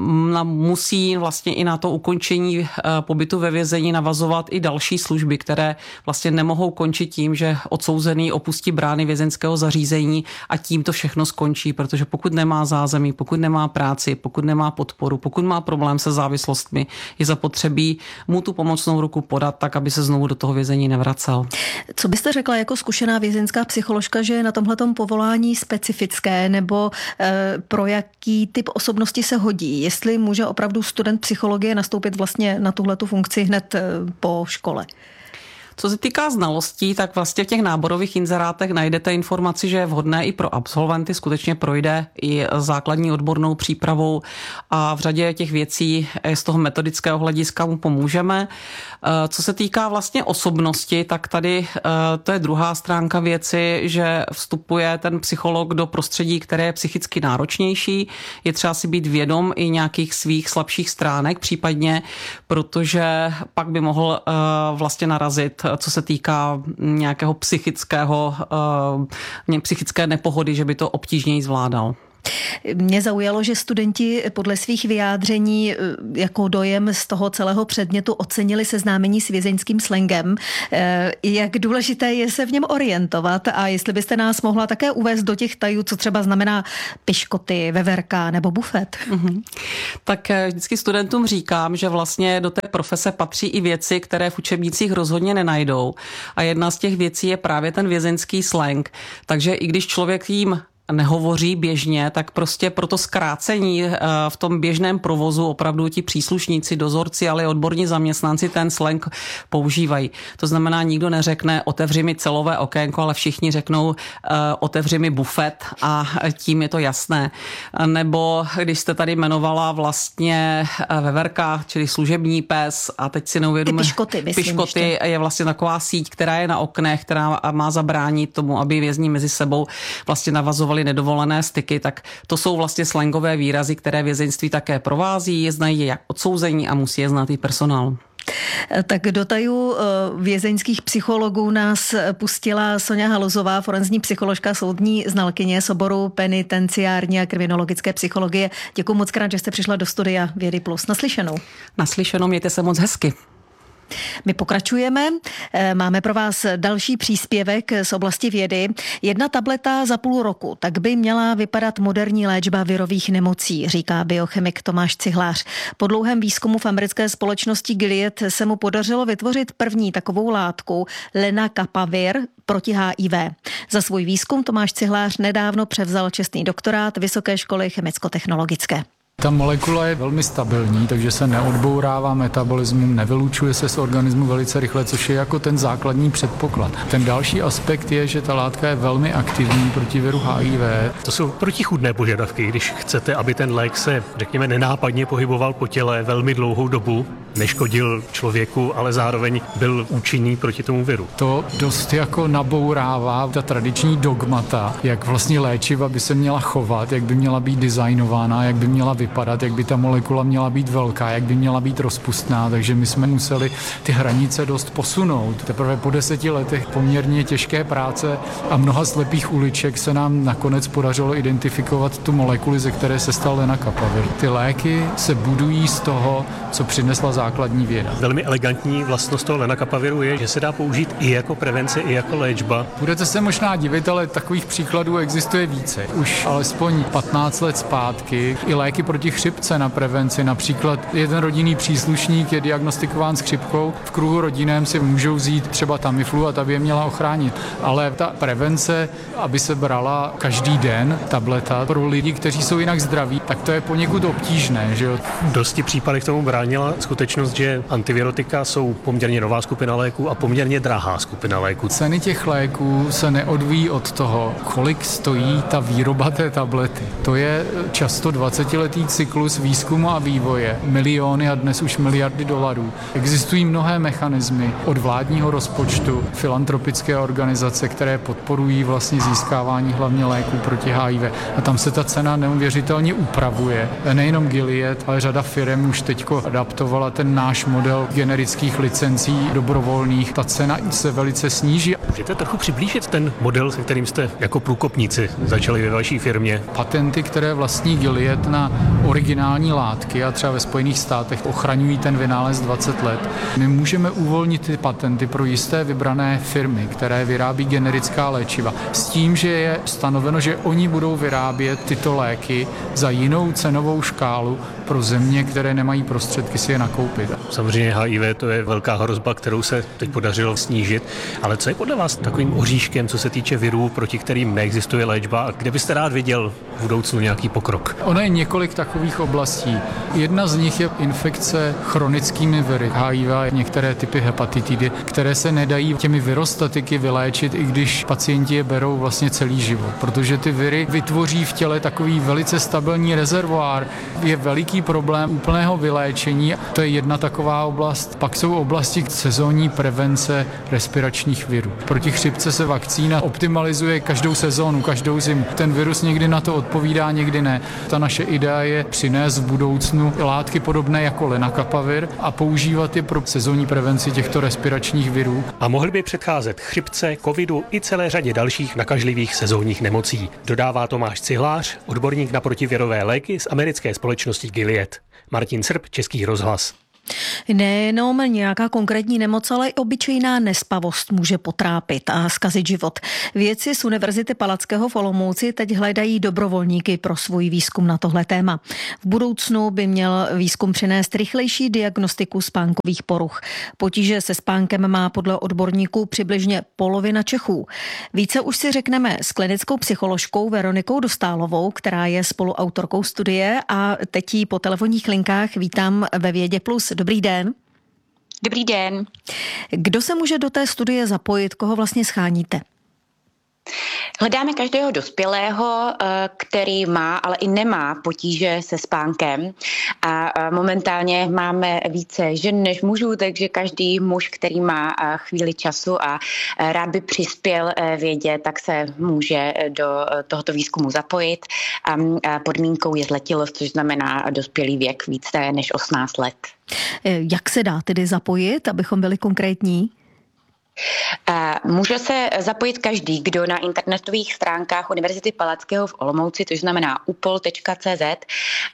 musí vlastně i na to ukončení pobytu ve vězení navazovat i další služby, které vlastně nemohou končit tím, že odsouzený opustí brány vězeňského zařízení a tím to všechno skončí, protože pokud nemá zázemí, pokud nemá práci, pokud nemá podporu, pokud má problém se závislostmi, je zapotřebí mu tu pomocnou ruku podat tak, aby se znovu do toho vězení nevracel. Co byste řekla jako zkušená vězeňská psycholožka, že je na tomhletom povolání specifické, nebo e, pro jaký typ osobnosti se hodí? Jestli může opravdu student psychologie nastoupit vlastně na tuhletu funkci hned e, po škole? Co se týká znalostí, tak vlastně v těch náborových inzerátech najdete informaci, že je vhodné i pro absolventy, skutečně projde i základní odbornou přípravou a v řadě těch věcí z toho metodického hlediska mu pomůžeme. Co se týká vlastně osobnosti, tak tady to je druhá stránka věci, že vstupuje ten psycholog do prostředí, které je psychicky náročnější. Je třeba si být vědom i nějakých svých slabších stránek případně, protože pak by mohl vlastně narazit, co se týká nějakého psychického, psychické nepohody, že by to obtížněji zvládal. Mě zaujalo, že studenti podle svých vyjádření jako dojem z toho celého předmětu ocenili seznámení s vězeňským slangem. Jak důležité je se v něm orientovat a jestli byste nás mohla také uvést do těch tajů, co třeba znamená piškoty, veverka nebo bufet. Mm-hmm. Tak vždycky studentům říkám, že vlastně do té profese patří i věci, které v učebnicích rozhodně nenajdou. A jedna z těch věcí je právě ten vězeňský slang. Takže i když člověk jim nehovoří běžně, tak prostě pro to zkrácení v tom běžném provozu opravdu ti příslušníci, dozorci, ale i odborní zaměstnanci ten slang používají. To znamená, nikdo neřekne otevři mi celové okénko, ale všichni řeknou otevři mi bufet a tím je to jasné. Nebo když jste tady jmenovala vlastně veverka, čili služební pes a teď si neuvědomujeme. Piškoty, myslím, Piškoty ještě. Je vlastně taková síť, která je na oknech, která má zabránit tomu, aby vězni mezi sebou vlastně navazovali nedovolené styky, tak to jsou vlastně slangové výrazy, které vězeňství také provází, znají je jak odsouzení a musí je znát i personál. Tak do tajů vězeňských psychologů nás pustila Soňa Haluzová, forenzní psycholožka, soudní znalkyně z oboru penitenciární a kriminologické psychologie. Děkuji moc krát, že jste přišla do studia Vědy Plus. Naslyšenou. Naslyšenou, mějte se moc hezky. My pokračujeme. Máme pro vás další příspěvek z oblasti vědy. Jedna tableta za půl roku, tak by měla vypadat moderní léčba virových nemocí, říká biochemik Tomáš Cihlář. Po dlouhém výzkumu v americké společnosti Gilead se mu podařilo vytvořit první takovou látku lenacapavir proti H I V. Za svůj výzkum Tomáš Cihlář nedávno převzal čestný doktorát Vysoké školy chemicko-technologické. Ta molekula je velmi stabilní, takže se neodbourává metabolismem, nevylučuje se z organismu velice rychle, což je jako ten základní předpoklad. Ten další aspekt je, že ta látka je velmi aktivní proti viru H I V. To jsou protichůdné požadavky, když chcete, aby ten lék se, řekněme, nenápadně pohyboval po těle velmi dlouhou dobu, neškodil člověku, ale zároveň byl účinný proti tomu viru. To dost jako nabourává ta tradiční dogmata, jak vlastně léčiva by se měla chovat, jak by měla být designována, jak by měla vypadat, jak by ta molekula měla být velká, jak by měla být rozpustná, takže my jsme museli ty hranice dost posunout. Teprve po deseti letech poměrně těžké práce a mnoha slepých uliček se nám nakonec podařilo identifikovat tu molekuli, ze které se stal lenacapavir. Ty léky se budují z toho, co přinesla základní věda. Velmi elegantní vlastnost toho lenacapaviru je, že se dá použít i jako prevence, i jako léčba. Budete se možná divit, ale takových příkladů existuje více. Už alespoň patnáct let zpátky i léky proti chřipce na prevenci. Například jeden rodinný příslušník je diagnostikován s chřipkou. V kruhu rodinném si můžou vzít třeba Tamiflu a ta by je měla ochránit. Ale ta prevence, aby se brala každý den tableta pro lidi, kteří jsou jinak zdraví, tak to je poněkud obtížné, že jo? V dosti případech tomu bránila skutečnost, že antivirotika jsou poměrně nová skupina léků a poměrně drahá skupina léků. Ceny těch léků se neodvíjí od toho, kolik stojí ta výroba té tablety. To je často dvacetiletý dlouholetý cyklus výzkumu a vývoje, miliony a dnes už miliardy dolarů. Existují mnohé mechanismy od vládního rozpočtu, filantropické organizace, které podporují vlastně získávání hlavně léků proti H I V. A tam se ta cena neuvěřitelně upravuje. Nejenom Gilead, ale řada firem už teďko adaptovala ten náš model generických licencí dobrovolných. Ta cena se velice sníží. Můžete trochu přiblížit ten model, se kterým jste jako průkopníci začali ve vaší firmě? Patenty, které vlastní Gilead na originální látky a třeba ve Spojených státech ochraňují ten vynález dvacet let. My můžeme uvolnit ty patenty pro jisté vybrané firmy, které vyrábí generická léčiva, s tím, že je stanoveno, že oni budou vyrábět tyto léky za jinou cenovou škálu pro země, které nemají prostředky si je nakoupit. Samozřejmě H I V to je velká hrozba, kterou se teď podařilo snížit, ale co je podle vás takovým oříškem, co se týče virů, proti kterým neexistuje léčba a kde byste rád viděl v budoucnu nějaký pokrok? Ono je několik takových oblastí. Jedna z nich je infekce chronickými viry, H I V a některé typy hepatitidy, které se nedají těmi virostatiky vyléčit, i když pacienti je berou vlastně celý život, protože ty viry vytvoří v těle takový velice stabilní rezervoár. Je veliký problém úplného vyléčení, to je jedna taková oblast. Pak jsou oblasti sezónní prevence respiračních virů. Proti chřipce se vakcína optimalizuje každou sezónu, každou zimu. Ten virus někdy na to odpovídá, někdy ne. Ta naše idea je přinést v budoucnu látky podobné jako lenacapavir a používat je pro sezónní prevenci těchto respiračních virů. A mohly by předcházet chřipce, covidu i celé řadě dalších nakažlivých sezónních nemocí. Dodává Tomáš Cihlář, odborník na protivirové léky z americké společnosti Gilead. Martin Srb, Český rozhlas. Nejenom nějaká konkrétní nemoc, ale i obyčejná nespavost může potrápit a zkazit život. Vědci z Univerzity Palackého v Olomouci teď hledají dobrovolníky pro svůj výzkum na tohle téma. V budoucnu by měl výzkum přinést rychlejší diagnostiku spánkových poruch. Potíže se spánkem má podle odborníků přibližně polovina Čechů. Více už si řekneme s klinickou psycholožkou Veronikou Dostálovou, která je spoluautorkou studie, a teď ji po telefonních linkách vítám ve Vědě Plus. Dobrý den. Dobrý den. Kdo se může do té studie zapojit, koho vlastně scháníte? Hledáme každého dospělého, který má, ale i nemá potíže se spánkem. A momentálně máme více žen než mužů, takže každý muž, který má chvíli času a rád by přispěl vědě, tak se může do tohoto výzkumu zapojit. A podmínkou je zletilost, což znamená dospělý věk více než osmnáct let. Jak se dá tedy zapojit, abychom byli konkrétní? Může se zapojit každý, kdo na internetových stránkách Univerzity Palackého v Olomouci, což znamená upol tečka cé zet,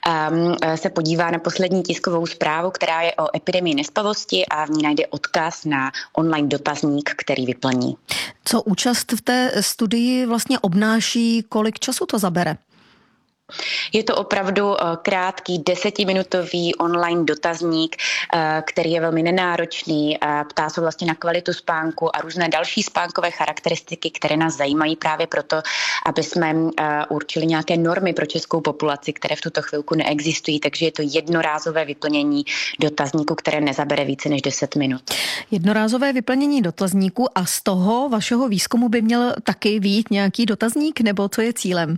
se podívá na poslední tiskovou zprávu, která je o epidemii nespavosti, a v ní najde odkaz na online dotazník, který vyplní. Co účast v té studii vlastně obnáší, kolik času to zabere? Je to opravdu krátký desetiminutový online dotazník, který je velmi nenáročný, ptá se vlastně na kvalitu spánku a různé další spánkové charakteristiky, které nás zajímají právě proto, aby jsme určili nějaké normy pro českou populaci, které v tuto chvilku neexistují, takže je to jednorázové vyplnění dotazníku, které nezabere více než deset minut. Jednorázové vyplnění dotazníku, a z toho vašeho výzkumu by měl taky vyjít nějaký dotazník, nebo co je cílem?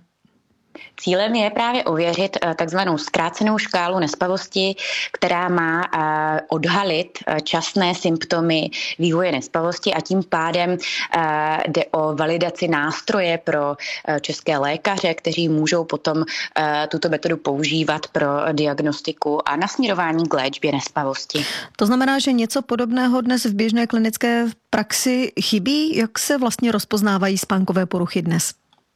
Cílem je právě ověřit takzvanou zkrácenou škálu nespavosti, která má odhalit časné symptomy vývoje nespavosti, a tím pádem jde o validaci nástroje pro české lékaře, kteří můžou potom tuto metodu používat pro diagnostiku a nasměrování k léčbě nespavosti. To znamená, že něco podobného dnes v běžné klinické praxi chybí? Jak se vlastně rozpoznávají spánkové poruchy dnes?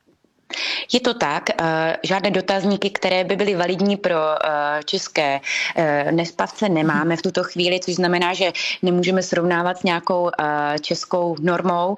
Je to tak, žádné dotazníky, které by byly validní pro české nespavce, nemáme v tuto chvíli, což znamená, že nemůžeme srovnávat s nějakou českou normou,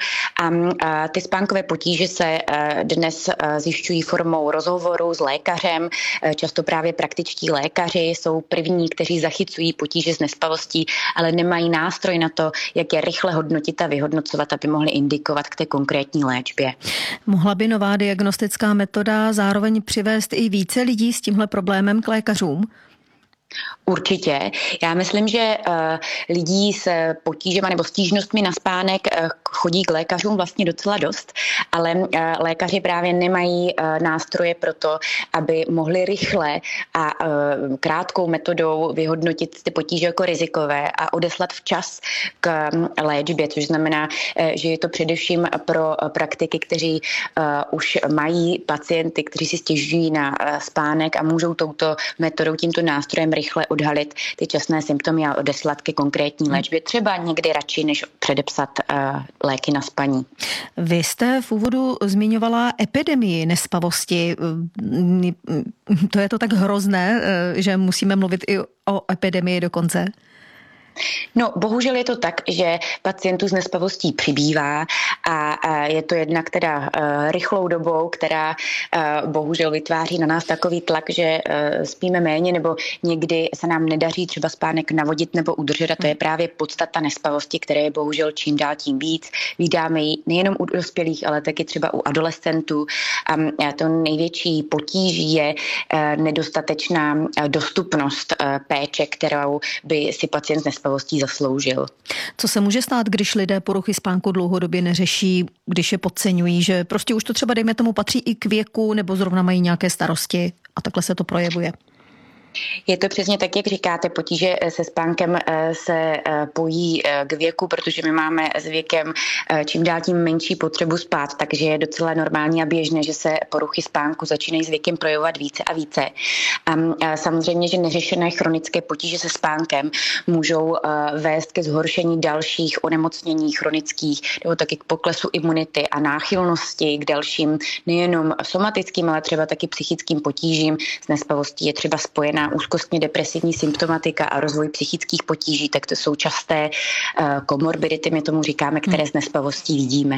a ty spánkové potíže se dnes zjišťují formou rozhovoru s lékařem. Často právě praktičtí lékaři jsou první, kteří zachycují potíže s nespavostí, ale nemají nástroj na to, jak je rychle hodnotit a vyhodnocovat, aby mohli indikovat k té konkrétní léčbě. Mohla by nová diagnostická metoda zároveň přivést i více lidí s tímhle problémem k lékařům? Určitě. Já myslím, že uh, lidí s potížemi nebo stížnostmi na spánek uh, chodí k lékařům vlastně docela dost, ale lékaři právě nemají nástroje pro to, aby mohli rychle a krátkou metodou vyhodnotit ty potíže jako rizikové a odeslat včas k léčbě, což znamená, že je to především pro praktiky, kteří už mají pacienty, kteří si stěžují na spánek a můžou touto metodou, tímto nástrojem rychle odhalit ty časné symptomy a odeslat ke konkrétní léčbě. Třeba někdy radši, než předepsat léky na spaní. Vy jste v úvodu zmiňovala epidemii nespavosti. To je to tak hrozné, že musíme mluvit i o epidemii dokonce? No, bohužel je to tak, že pacientů s nespavostí přibývá a je to jednak teda rychlou dobou, která bohužel vytváří na nás takový tlak, že spíme méně nebo někdy se nám nedaří třeba spánek navodit nebo udržet a to je právě podstata nespavosti, které je bohužel čím dál tím víc. Vídáme ji nejenom u dospělých, ale taky třeba u adolescentů. A to největší potíží je nedostatečná dostupnost péče, kterou by si pacient s nespavostí zasloužil. Co se může stát, když lidé poruchy spánku dlouhodobě neřeší, když je podceňují, že prostě už to třeba, dejme tomu, patří i k věku nebo zrovna mají nějaké starosti a takhle se to projevuje? Je to přesně tak, jak říkáte, potíže se spánkem se pojí k věku, protože my máme s věkem čím dál tím menší potřebu spát, takže je docela normální a běžné, že se poruchy spánku začínají s věkem projevovat více a více. A samozřejmě, že neřešené chronické potíže se spánkem můžou vést ke zhoršení dalších onemocnění chronických nebo taky k poklesu imunity a náchylnosti k dalším nejenom somatickým, ale třeba taky psychickým potížím. S nespavostí je třeba spojená úzkostně depresivní symptomatika a rozvoj psychických potíží, tak to jsou časté komorbidity, my tomu říkáme, které s nespavostí vidíme.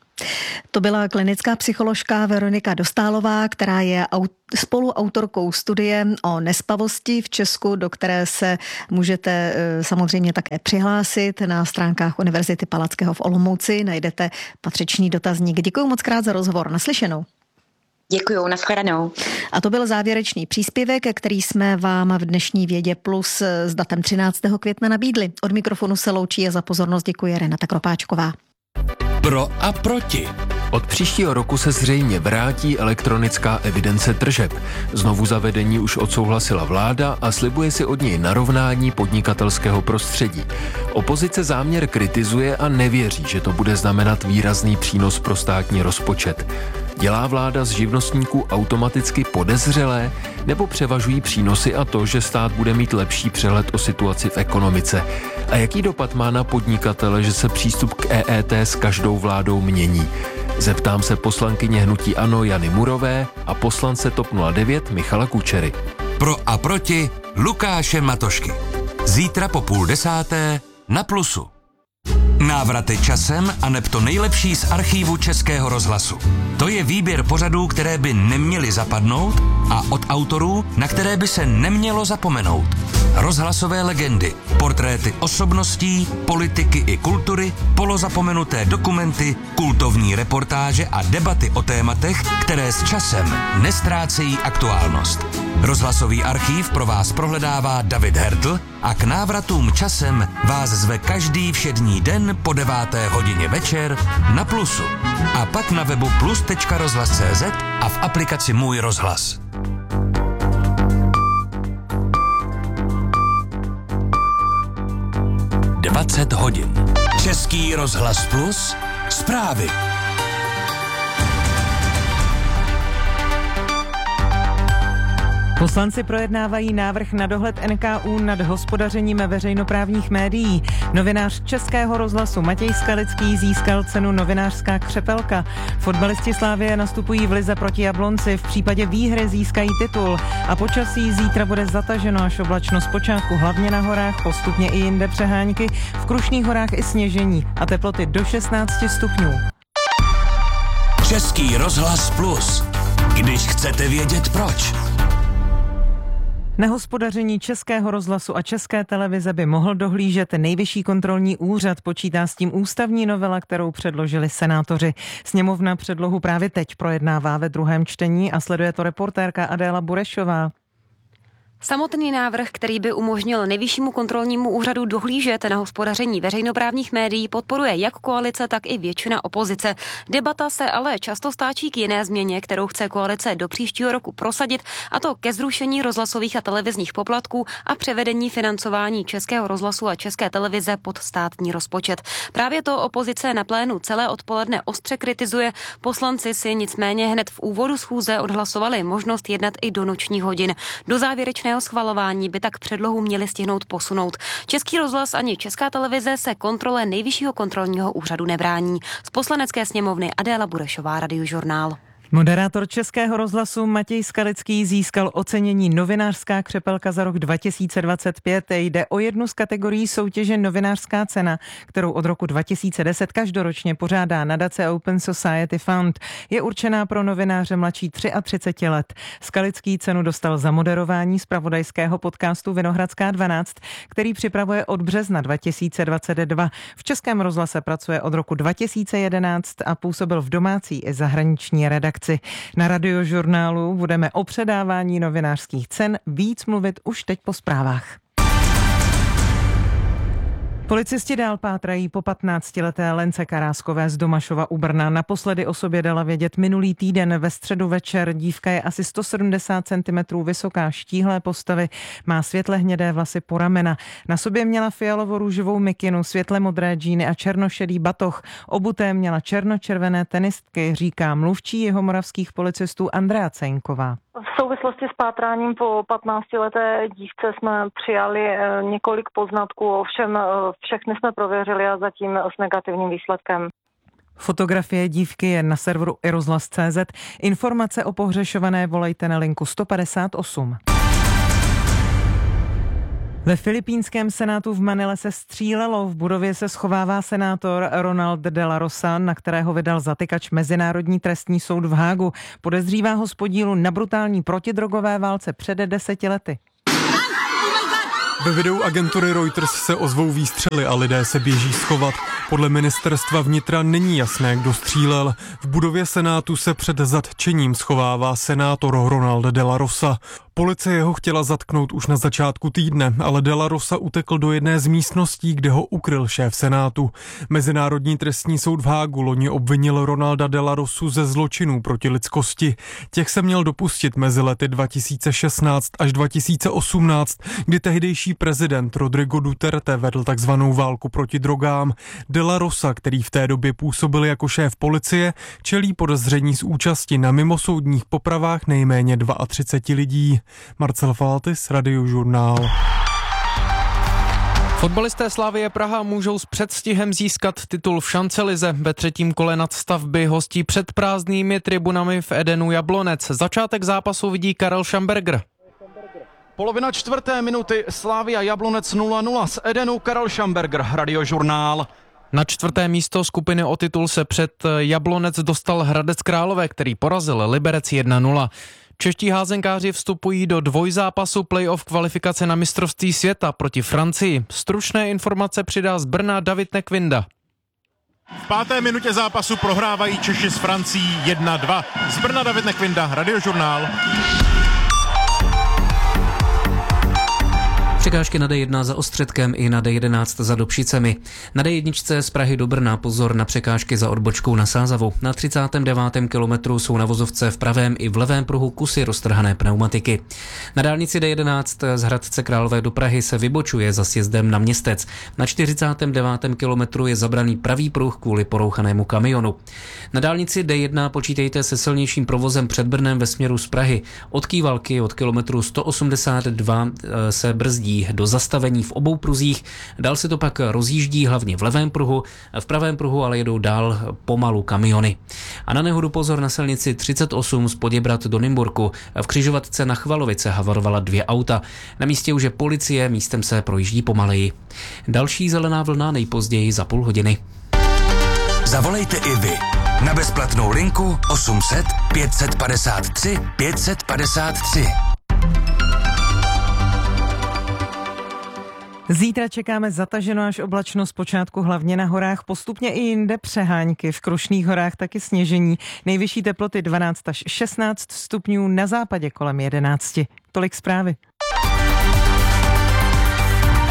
To byla klinická psycholožka Veronika Dostálová, která je spoluautorkou studie o nespavosti v Česku, do které se můžete samozřejmě také přihlásit. Na stránkách Univerzity Palackého v Olomouci najdete patřičný dotazník. Děkuji moc krát za rozhovor. Naslyšenou. Děkuju, nashledanou. A to byl závěrečný příspěvek, který jsme vám v dnešní Vědě Plus s datem třináctého května nabídli. Od mikrofonu se loučí a za pozornost děkuje Renata Kropáčková. Pro a proti. Od příštího roku se zřejmě vrátí elektronická evidence tržeb. Znovu zavedení už odsouhlasila vláda a slibuje si od něj narovnání podnikatelského prostředí. Opozice záměr kritizuje a nevěří, že to bude znamenat výrazný přínos pro státní rozpočet. Dělá vláda z živnostníků automaticky podezřelé, nebo převažují přínosy a to, že stát bude mít lepší přehled o situaci v ekonomice? A jaký dopad má na podnikatele, že se přístup k E E T s každou vládou mění? Zeptám se poslankyně hnutí ANO Jany Murové a poslance TOP nula devět Michala Kučery. Pro a proti Lukáše Matošky. Zítra po půl desáté na Plusu. Návraty časem a neb to nejlepší z archívu Českého rozhlasu. To je výběr pořadů, které by neměly zapadnout a od autorů, na které by se nemělo zapomenout. Rozhlasové legendy, portréty osobností, politiky i kultury, polozapomenuté dokumenty, kultovní reportáže a debaty o tématech, které s časem nestrácejí aktuálnost. Rozhlasový archív pro vás prohledává David Hertl a k návratům časem vás zve každý všední den po deváté hodině večer na Plusu. A pak na webu plus tečka rozhlas tečka cé zet a v aplikaci Můj rozhlas. dvacet hodin. Český rozhlas Plus. Zprávy. Poslanci projednávají návrh na dohled N K U nad hospodařením veřejnoprávních médií. Novinář Českého rozhlasu Matěj Skalický získal cenu Novinářská křepelka. Fotbalisti Slavie nastupují v lize proti Jablonci. V případě výhry získají titul. A počasí zítra bude zataženo až oblačno zpočátku, hlavně na horách, postupně i jinde přehánky, v Krušných horách i sněžení a teploty do šestnáct stupňů. Český rozhlas Plus. Když chcete vědět proč. Na hospodaření Českého rozhlasu a České televize by mohl dohlížet Nejvyšší kontrolní úřad, počítá s tím ústavní novela, kterou předložili senátoři. Sněmovna předlohu právě teď projednává ve druhém čtení a sleduje to reportérka Adéla Burešová. Samotný návrh, který by umožnil Nejvyššímu kontrolnímu úřadu dohlížet na hospodaření veřejnoprávních médií, podporuje jak koalice, tak i většina opozice. Debata se ale často stáčí k jiné změně, kterou chce koalice do příštího roku prosadit, a to ke zrušení rozhlasových a televizních poplatků a převedení financování Českého rozhlasu a České televize pod státní rozpočet. Právě to opozice na plénu celé odpoledne ostře kritizuje. Poslanci si nicméně hned v úvodu schůze odhlasovali možnost jednat i do nočních hodin. Do závěrečného schvalování by tak předlohu měli stihnout posunout. Český rozhlas ani Česká televize se kontrole Nejvyššího kontrolního úřadu nebrání. Z Poslanecké sněmovny Adéla Burešová, Radiožurnál. Moderátor Českého rozhlasu Matěj Skalický získal ocenění Novinářská křepelka za rok dva tisíce dvacet pět. Jde o jednu z kategorií soutěže Novinářská cena, kterou od roku dva tisíce deset každoročně pořádá nadace Open Society Fund. Je určená pro novináře mladší třicet tři let. Skalický cenu dostal za moderování zpravodajského podcastu Vinohradská dvanáct, který připravuje od března dva tisíce dvacet dva. V Českém rozhlase pracuje od roku dva tisíce jedenáct a působil v domácí i zahraniční redakci. Na Radiožurnálu budeme o předávání novinářských cen víc mluvit už teď po zprávách. Policisti dál pátrají po patnáctileté Lence Karáskové z Domašova u Brna. Naposledy o sobě dala vědět minulý týden ve středu večer. Dívka je asi sto sedmdesát centimetrů vysoká, štíhlé postavy, má světle hnědé vlasy po ramena. Na sobě měla fialovo-růžovou mikinu, světle modré džíny a černošedý batoh. Obuté měla černočervené tenistky, říká mluvčí jihomoravských policistů Andrea Cejnková. V souvislosti s pátráním po patnáctileté dívce jsme přijali několik poznatků, ovšem všechny jsme prověřili a zatím s negativním výsledkem. Fotografie dívky je na serveru i rozhlas tečka cé zet. Informace o pohřešované volejte na linku sto padesát osm. Ve filipínském senátu v Manile se střílelo. V budově se schovává senátor Ronald de la Rosa, na kterého vydal zatykač Mezinárodní trestní soud v Hágu. Podezřívá ho z podílu na brutální protidrogové válce před deseti lety. Ve videu agentury Reuters se ozvou výstřely a lidé se běží schovat. Podle ministerstva vnitra není jasné, kdo střílel. V budově senátu se před zatčením schovává senátor Ronald de la Rosa. Policie ho chtěla zatknout už na začátku týdne, ale de la Rosa utekl do jedné z místností, kde ho ukryl šéf senátu. Mezinárodní trestní soud v Hágu loni obvinil Ronalda de la Rosu ze zločinů proti lidskosti. Těch se měl dopustit mezi lety dva tisíce šestnáct až dva tisíce osmnáct, kdy tehdejší prezident Rodrigo Duterte vedl takzvanou válku proti drogám. De la Rosa, který v té době působil jako šéf policie, čelí podezření z účasti na mimosoudních popravách nejméně třicet dva lidí. Marcel Faltis, Radiožurnál. Fotbalisté Slavie Praha můžou s předstihem získat titul v šancelize. Ve třetím kole nadstavby hostí před prázdnými tribunami v Edenu Jablonec. Začátek zápasu vidí Karel Schamberger. Polovina čtvrté minuty, Slavia Jablonec nula nula, z Edenu Karel Schamberger, Radiožurnál. Na čtvrté místo skupiny o titul se před Jablonec dostal Hradec Králové, který porazil Liberec jedna nula. Čeští házenkáři vstupují do dvojzápasu playoff kvalifikace na mistrovství světa proti Francii. Stručné informace přidá z Brna David Nekvinda. V páté minutě zápasu prohrávají Češi s Francií jedna dva. Z Brna David Nekvinda, Radiožurnál. Překážky na dé jedna za Ostředkem i na dé jedenáct za Dobšicemi. Na dé jedna z Prahy do Brna pozor na překážky za odbočkou na Sázavu. Na třicátém devátém kilometru jsou na vozovce v pravém i v levém pruhu kusy roztrhané pneumatiky. Na dálnici dé jedenáct z Hradce Králové do Prahy se vybočuje za sjezdem na Městec. Na čtyřicátém devátém kilometru je zabraný pravý pruh kvůli porouchanému kamionu. Na dálnici dé jedna počítejte se silnějším provozem před Brnem ve směru z Prahy. Od Kývalky od kilometru sto osmdesát dva se brzdí do zastavení v obou pruzích, dál se to pak rozjíždí hlavně v levém pruhu, v pravém pruhu ale jedou dál pomalu kamiony. A na nehodu pozor na silnici třicet osm z Poděbrad do Nymburku. V křižovatce na Chvalovice havarovala dvě auta. Na místě už je policie, místem se projíždí pomaleji. Další zelená vlna nejpozději za půl hodiny. Zavolejte i vy na bezplatnou linku osm set pět set padesát tři pět set padesát tři. Zítra čekáme zataženo až oblačno, zpočátku hlavně na horách, postupně i jinde přehánky, v Krušných horách taky sněžení. Nejvyšší teploty dvanáct až šestnáct stupňů, na západě kolem jedenáct. Tolik zprávy.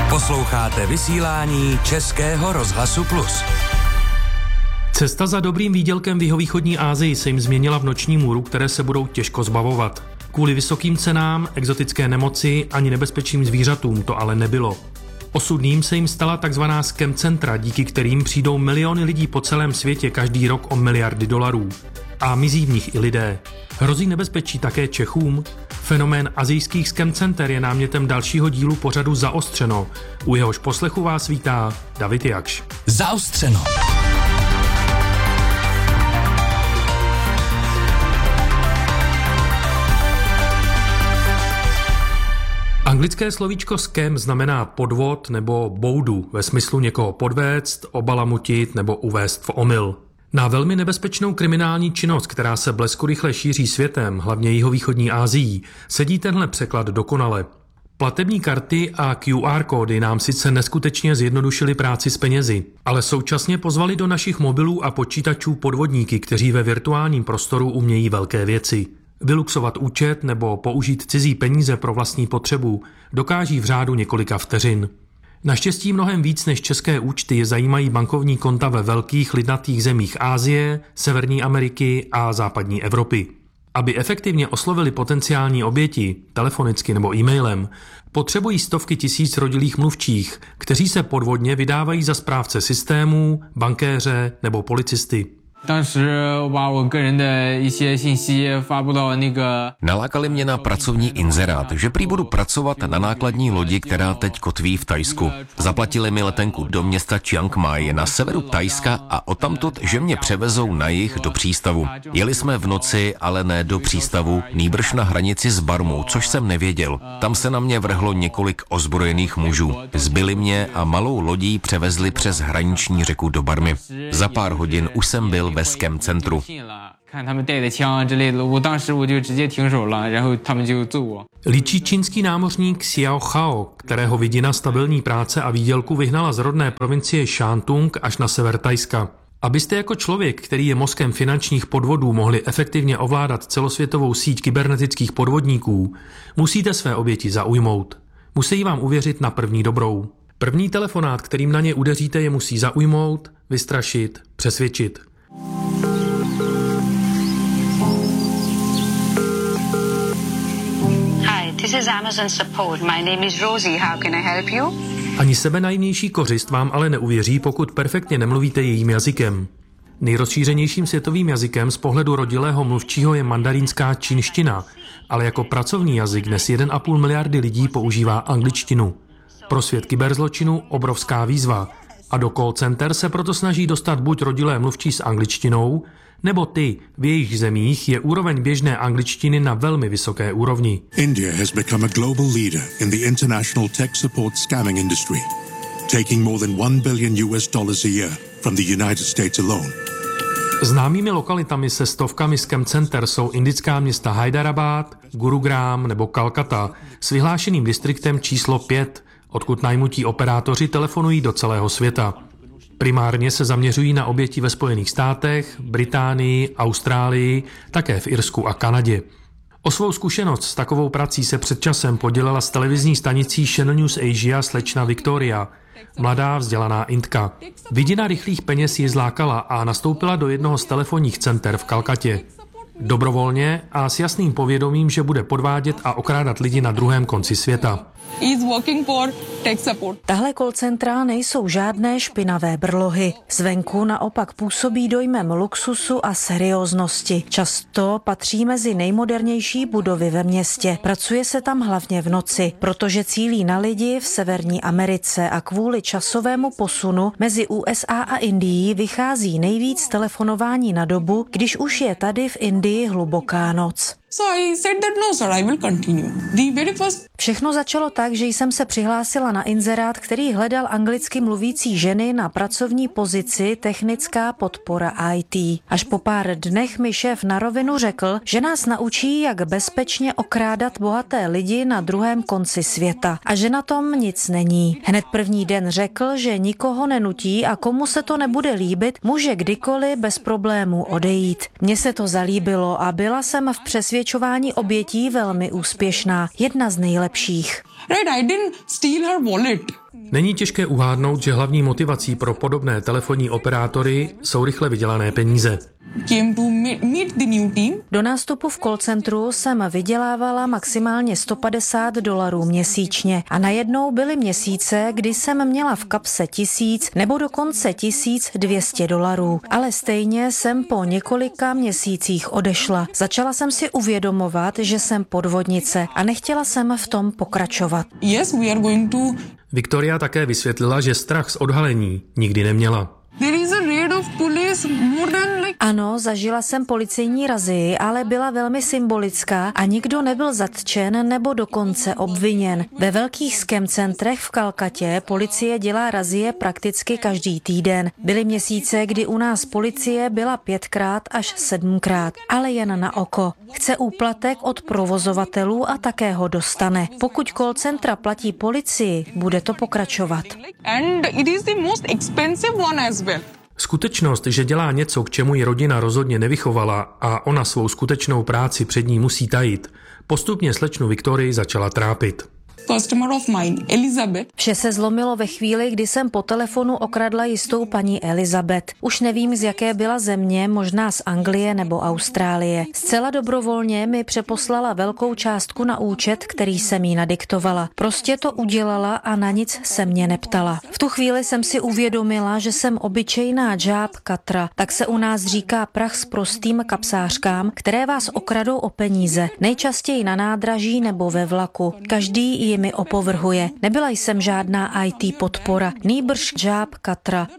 Posloucháte vysílání Českého rozhlasu Plus. Cesta za dobrým výdělkem v jihovýchodní Asii se jim změnila v noční můru, které se budou těžko zbavovat. Kvůli vysokým cenám, exotické nemoci ani nebezpečným zvířatům to ale nebylo. Osudným se jim stala takzvaná scam centra, díky kterým přijdou miliony lidí po celém světě každý rok o miliardy dolarů. A mizí v nich i lidé. Hrozí nebezpečí také Čechům? Fenomén asijských scam center je námětem dalšího dílu pořadu Zaostřeno. U jehož poslechu vás vítá David Jakš. Zaostřeno. Anglické slovíčko scam znamená podvod nebo boudu ve smyslu někoho podvéct, obalamutit nebo uvést v omyl. Na velmi nebezpečnou kriminální činnost, která se bleskurychle šíří světem, hlavně jihovýchodní Asií, sedí tenhle překlad dokonale. Platební karty a Q R kódy nám sice neskutečně zjednodušily práci s penězi, ale současně pozvali do našich mobilů a počítačů podvodníky, kteří ve virtuálním prostoru umějí velké věci. Vyluxovat účet nebo použít cizí peníze pro vlastní potřebu dokáží v řádu několika vteřin. Naštěstí mnohem víc než české účty je zajímají bankovní konta ve velkých lidnatých zemích Asie, Severní Ameriky a západní Evropy. Aby efektivně oslovili potenciální oběti, telefonicky nebo e-mailem, potřebují stovky tisíc rodilých mluvčích, kteří se podvodně vydávají za správce systémů, bankéře nebo policisty. Nalákali mě na pracovní inzerát, že prý budu pracovat na nákladní lodi, která teď kotví v Thajsku. Zaplatili mi letenku do města Chiang Mai na severu Thajska a odtamtud, že mě převezou na jih do přístavu. Jeli jsme v noci, ale ne do přístavu, nýbrž na hranici s Barmou, což jsem nevěděl. Tam se na mě vrhlo několik ozbrojených mužů. Zbili mě a malou lodí převezli přes hraniční řeku do Barmy. Za pár hodin už jsem byl ve scam centru. Líčí čínský námořník Xiao Hao, kterého vidina stabilní práce a výdělku vyhnala z rodné provincie Shantung až na sever Thajska. Abyste jako člověk, který je mozkem finančních podvodů, mohli efektivně ovládat celosvětovou síť kybernetických podvodníků, musíte své oběti zaujmout. Musí vám uvěřit na první dobrou. První telefonát, kterým na ně udeříte, je musí zaujmout, vystrašit, přesvědčit. Hi, this is Amazon support. My name is Rosie. How can I help you? Ani sebenajmennější kořist vám ale neuvěří, pokud perfektně nemluvíte jejím jazykem. Nejrozšířenějším světovým jazykem z pohledu rodilého mluvčího je mandarínská čínština, ale jako pracovní jazyk dnes jeden a půl miliardy lidí používá angličtinu. Pro svět kyberzločinu obrovská výzva a do call center se proto snaží dostat buď rodilé mluvčí s angličtinou, nebo ty, v jejich zemích je úroveň běžné angličtiny na velmi vysoké úrovni. India has become a global leader in the international tech support scamming industry, taking more than one billion U S dollars a year from the United States alone. Známými lokalitami se stovkami scam center jsou indická města Hyderabad, Gurugram nebo Kalkata s vyhlášeným distriktem číslo pět, odkud najmutí operátoři telefonují do celého světa. Primárně se zaměřují na oběti ve Spojených státech, Británii, Austrálii, také v Irsku a Kanadě. O svou zkušenost s takovou prací se před časem podělila s televizní stanicí Channel News Asia slečna Victoria, mladá vzdělaná Indka. Vidina rychlých peněz ji zlákala a nastoupila do jednoho z telefonních center v Kalkatě. Dobrovolně a s jasným povědomím, že bude podvádět a okrádat lidi na druhém konci světa. Tahle call centra nejsou žádné špinavé brlohy. Zvenku naopak působí dojmem luxusu a serióznosti. Často patří mezi nejmodernější budovy ve městě. Pracuje se tam hlavně v noci, protože cílí na lidi v Severní Americe a kvůli časovému posunu mezi U S A a Indií vychází nejvíc telefonování na dobu, když už je tady v Indii hluboká noc. Všechno začalo tak, že jsem se přihlásila na inzerát, který hledal anglicky mluvící ženy na pracovní pozici technická podpora I T. Až po pár dnech mi šéf na rovinu řekl, že nás naučí, jak bezpečně okrádat bohaté lidi na druhém konci světa a že na tom nic není. Hned první den řekl, že nikoho nenutí a komu se to nebude líbit, může kdykoliv bez problémů odejít. Mně se to zalíbilo a byla jsem v přesvědčování obětí velmi úspěšná, jedna z nejlepších. Není těžké uhádnout, že hlavní motivací pro podobné telefonní operátory jsou rychle vydělané peníze. Do nástupu v call centru jsem vydělávala maximálně sto padesát dolarů měsíčně a najednou byly měsíce, kdy jsem měla v kapse tisíc nebo dokonce tisíc dvě stě dolarů. Ale stejně jsem po několika měsících odešla. Začala jsem si uvědomovat, že jsem podvodnice a nechtěla jsem v tom pokračovat. Yes, we are going to... Viktoria také vysvětlila, že strach z odhalení nikdy neměla. Ano, zažila jsem policejní razii, ale byla velmi symbolická a nikdo nebyl zatčen nebo dokonce obviněn. Ve velkých scam centrech v Kalkatě policie dělá razie prakticky každý týden. Byly měsíce, kdy u nás policie byla pětkrát až sedmkrát, ale jen na oko. Chce úplatek od provozovatelů a také ho dostane. Pokud call centra platí policii, bude to pokračovat. Skutečnost, že dělá něco, k čemu ji rodina rozhodně nevychovala a ona svou skutečnou práci před ní musí tajit, postupně slečnu Viktorii začala trápit. Customer of mine, Elizabeth. Vše se zlomilo ve chvíli, kdy jsem po telefonu okradla jistou paní Elizabeth. Už nevím, z jaké byla země, možná z Anglie nebo Austrálie. Zcela dobrovolně mi přeposlala velkou částku na účet, který jsem jí nadiktovala. Prostě to udělala a na nic se mě neptala. V tu chvíli jsem si uvědomila, že jsem obyčejná džáb katra, tak se u nás říká prach s prostým kapsářkám, které vás okradou o peníze, nejčastěji na nádraží nebo ve vlaku. Každý mi opovrhuje. Nebyla jsem žádná í té podpora, nýbrž džáb katra.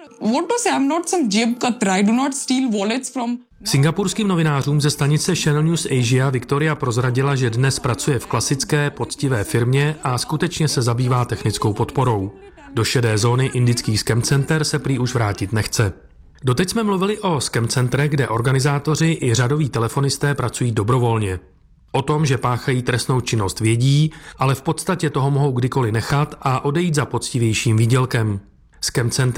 Singapurským novinářům ze stanice Channel News Asia Viktoria prozradila, že dnes pracuje v klasické, poctivé firmě a skutečně se zabývá technickou podporou. Do šedé zóny indických scam center se prý už vrátit nechce. Doteď jsme mluvili o scam centrech, kde organizátoři i řadoví telefonisté pracují dobrovolně. O tom, že páchají trestnou činnost, vědí, ale v podstatě toho mohou kdykoliv nechat a odejít za poctivějším výdělkem. Scam centra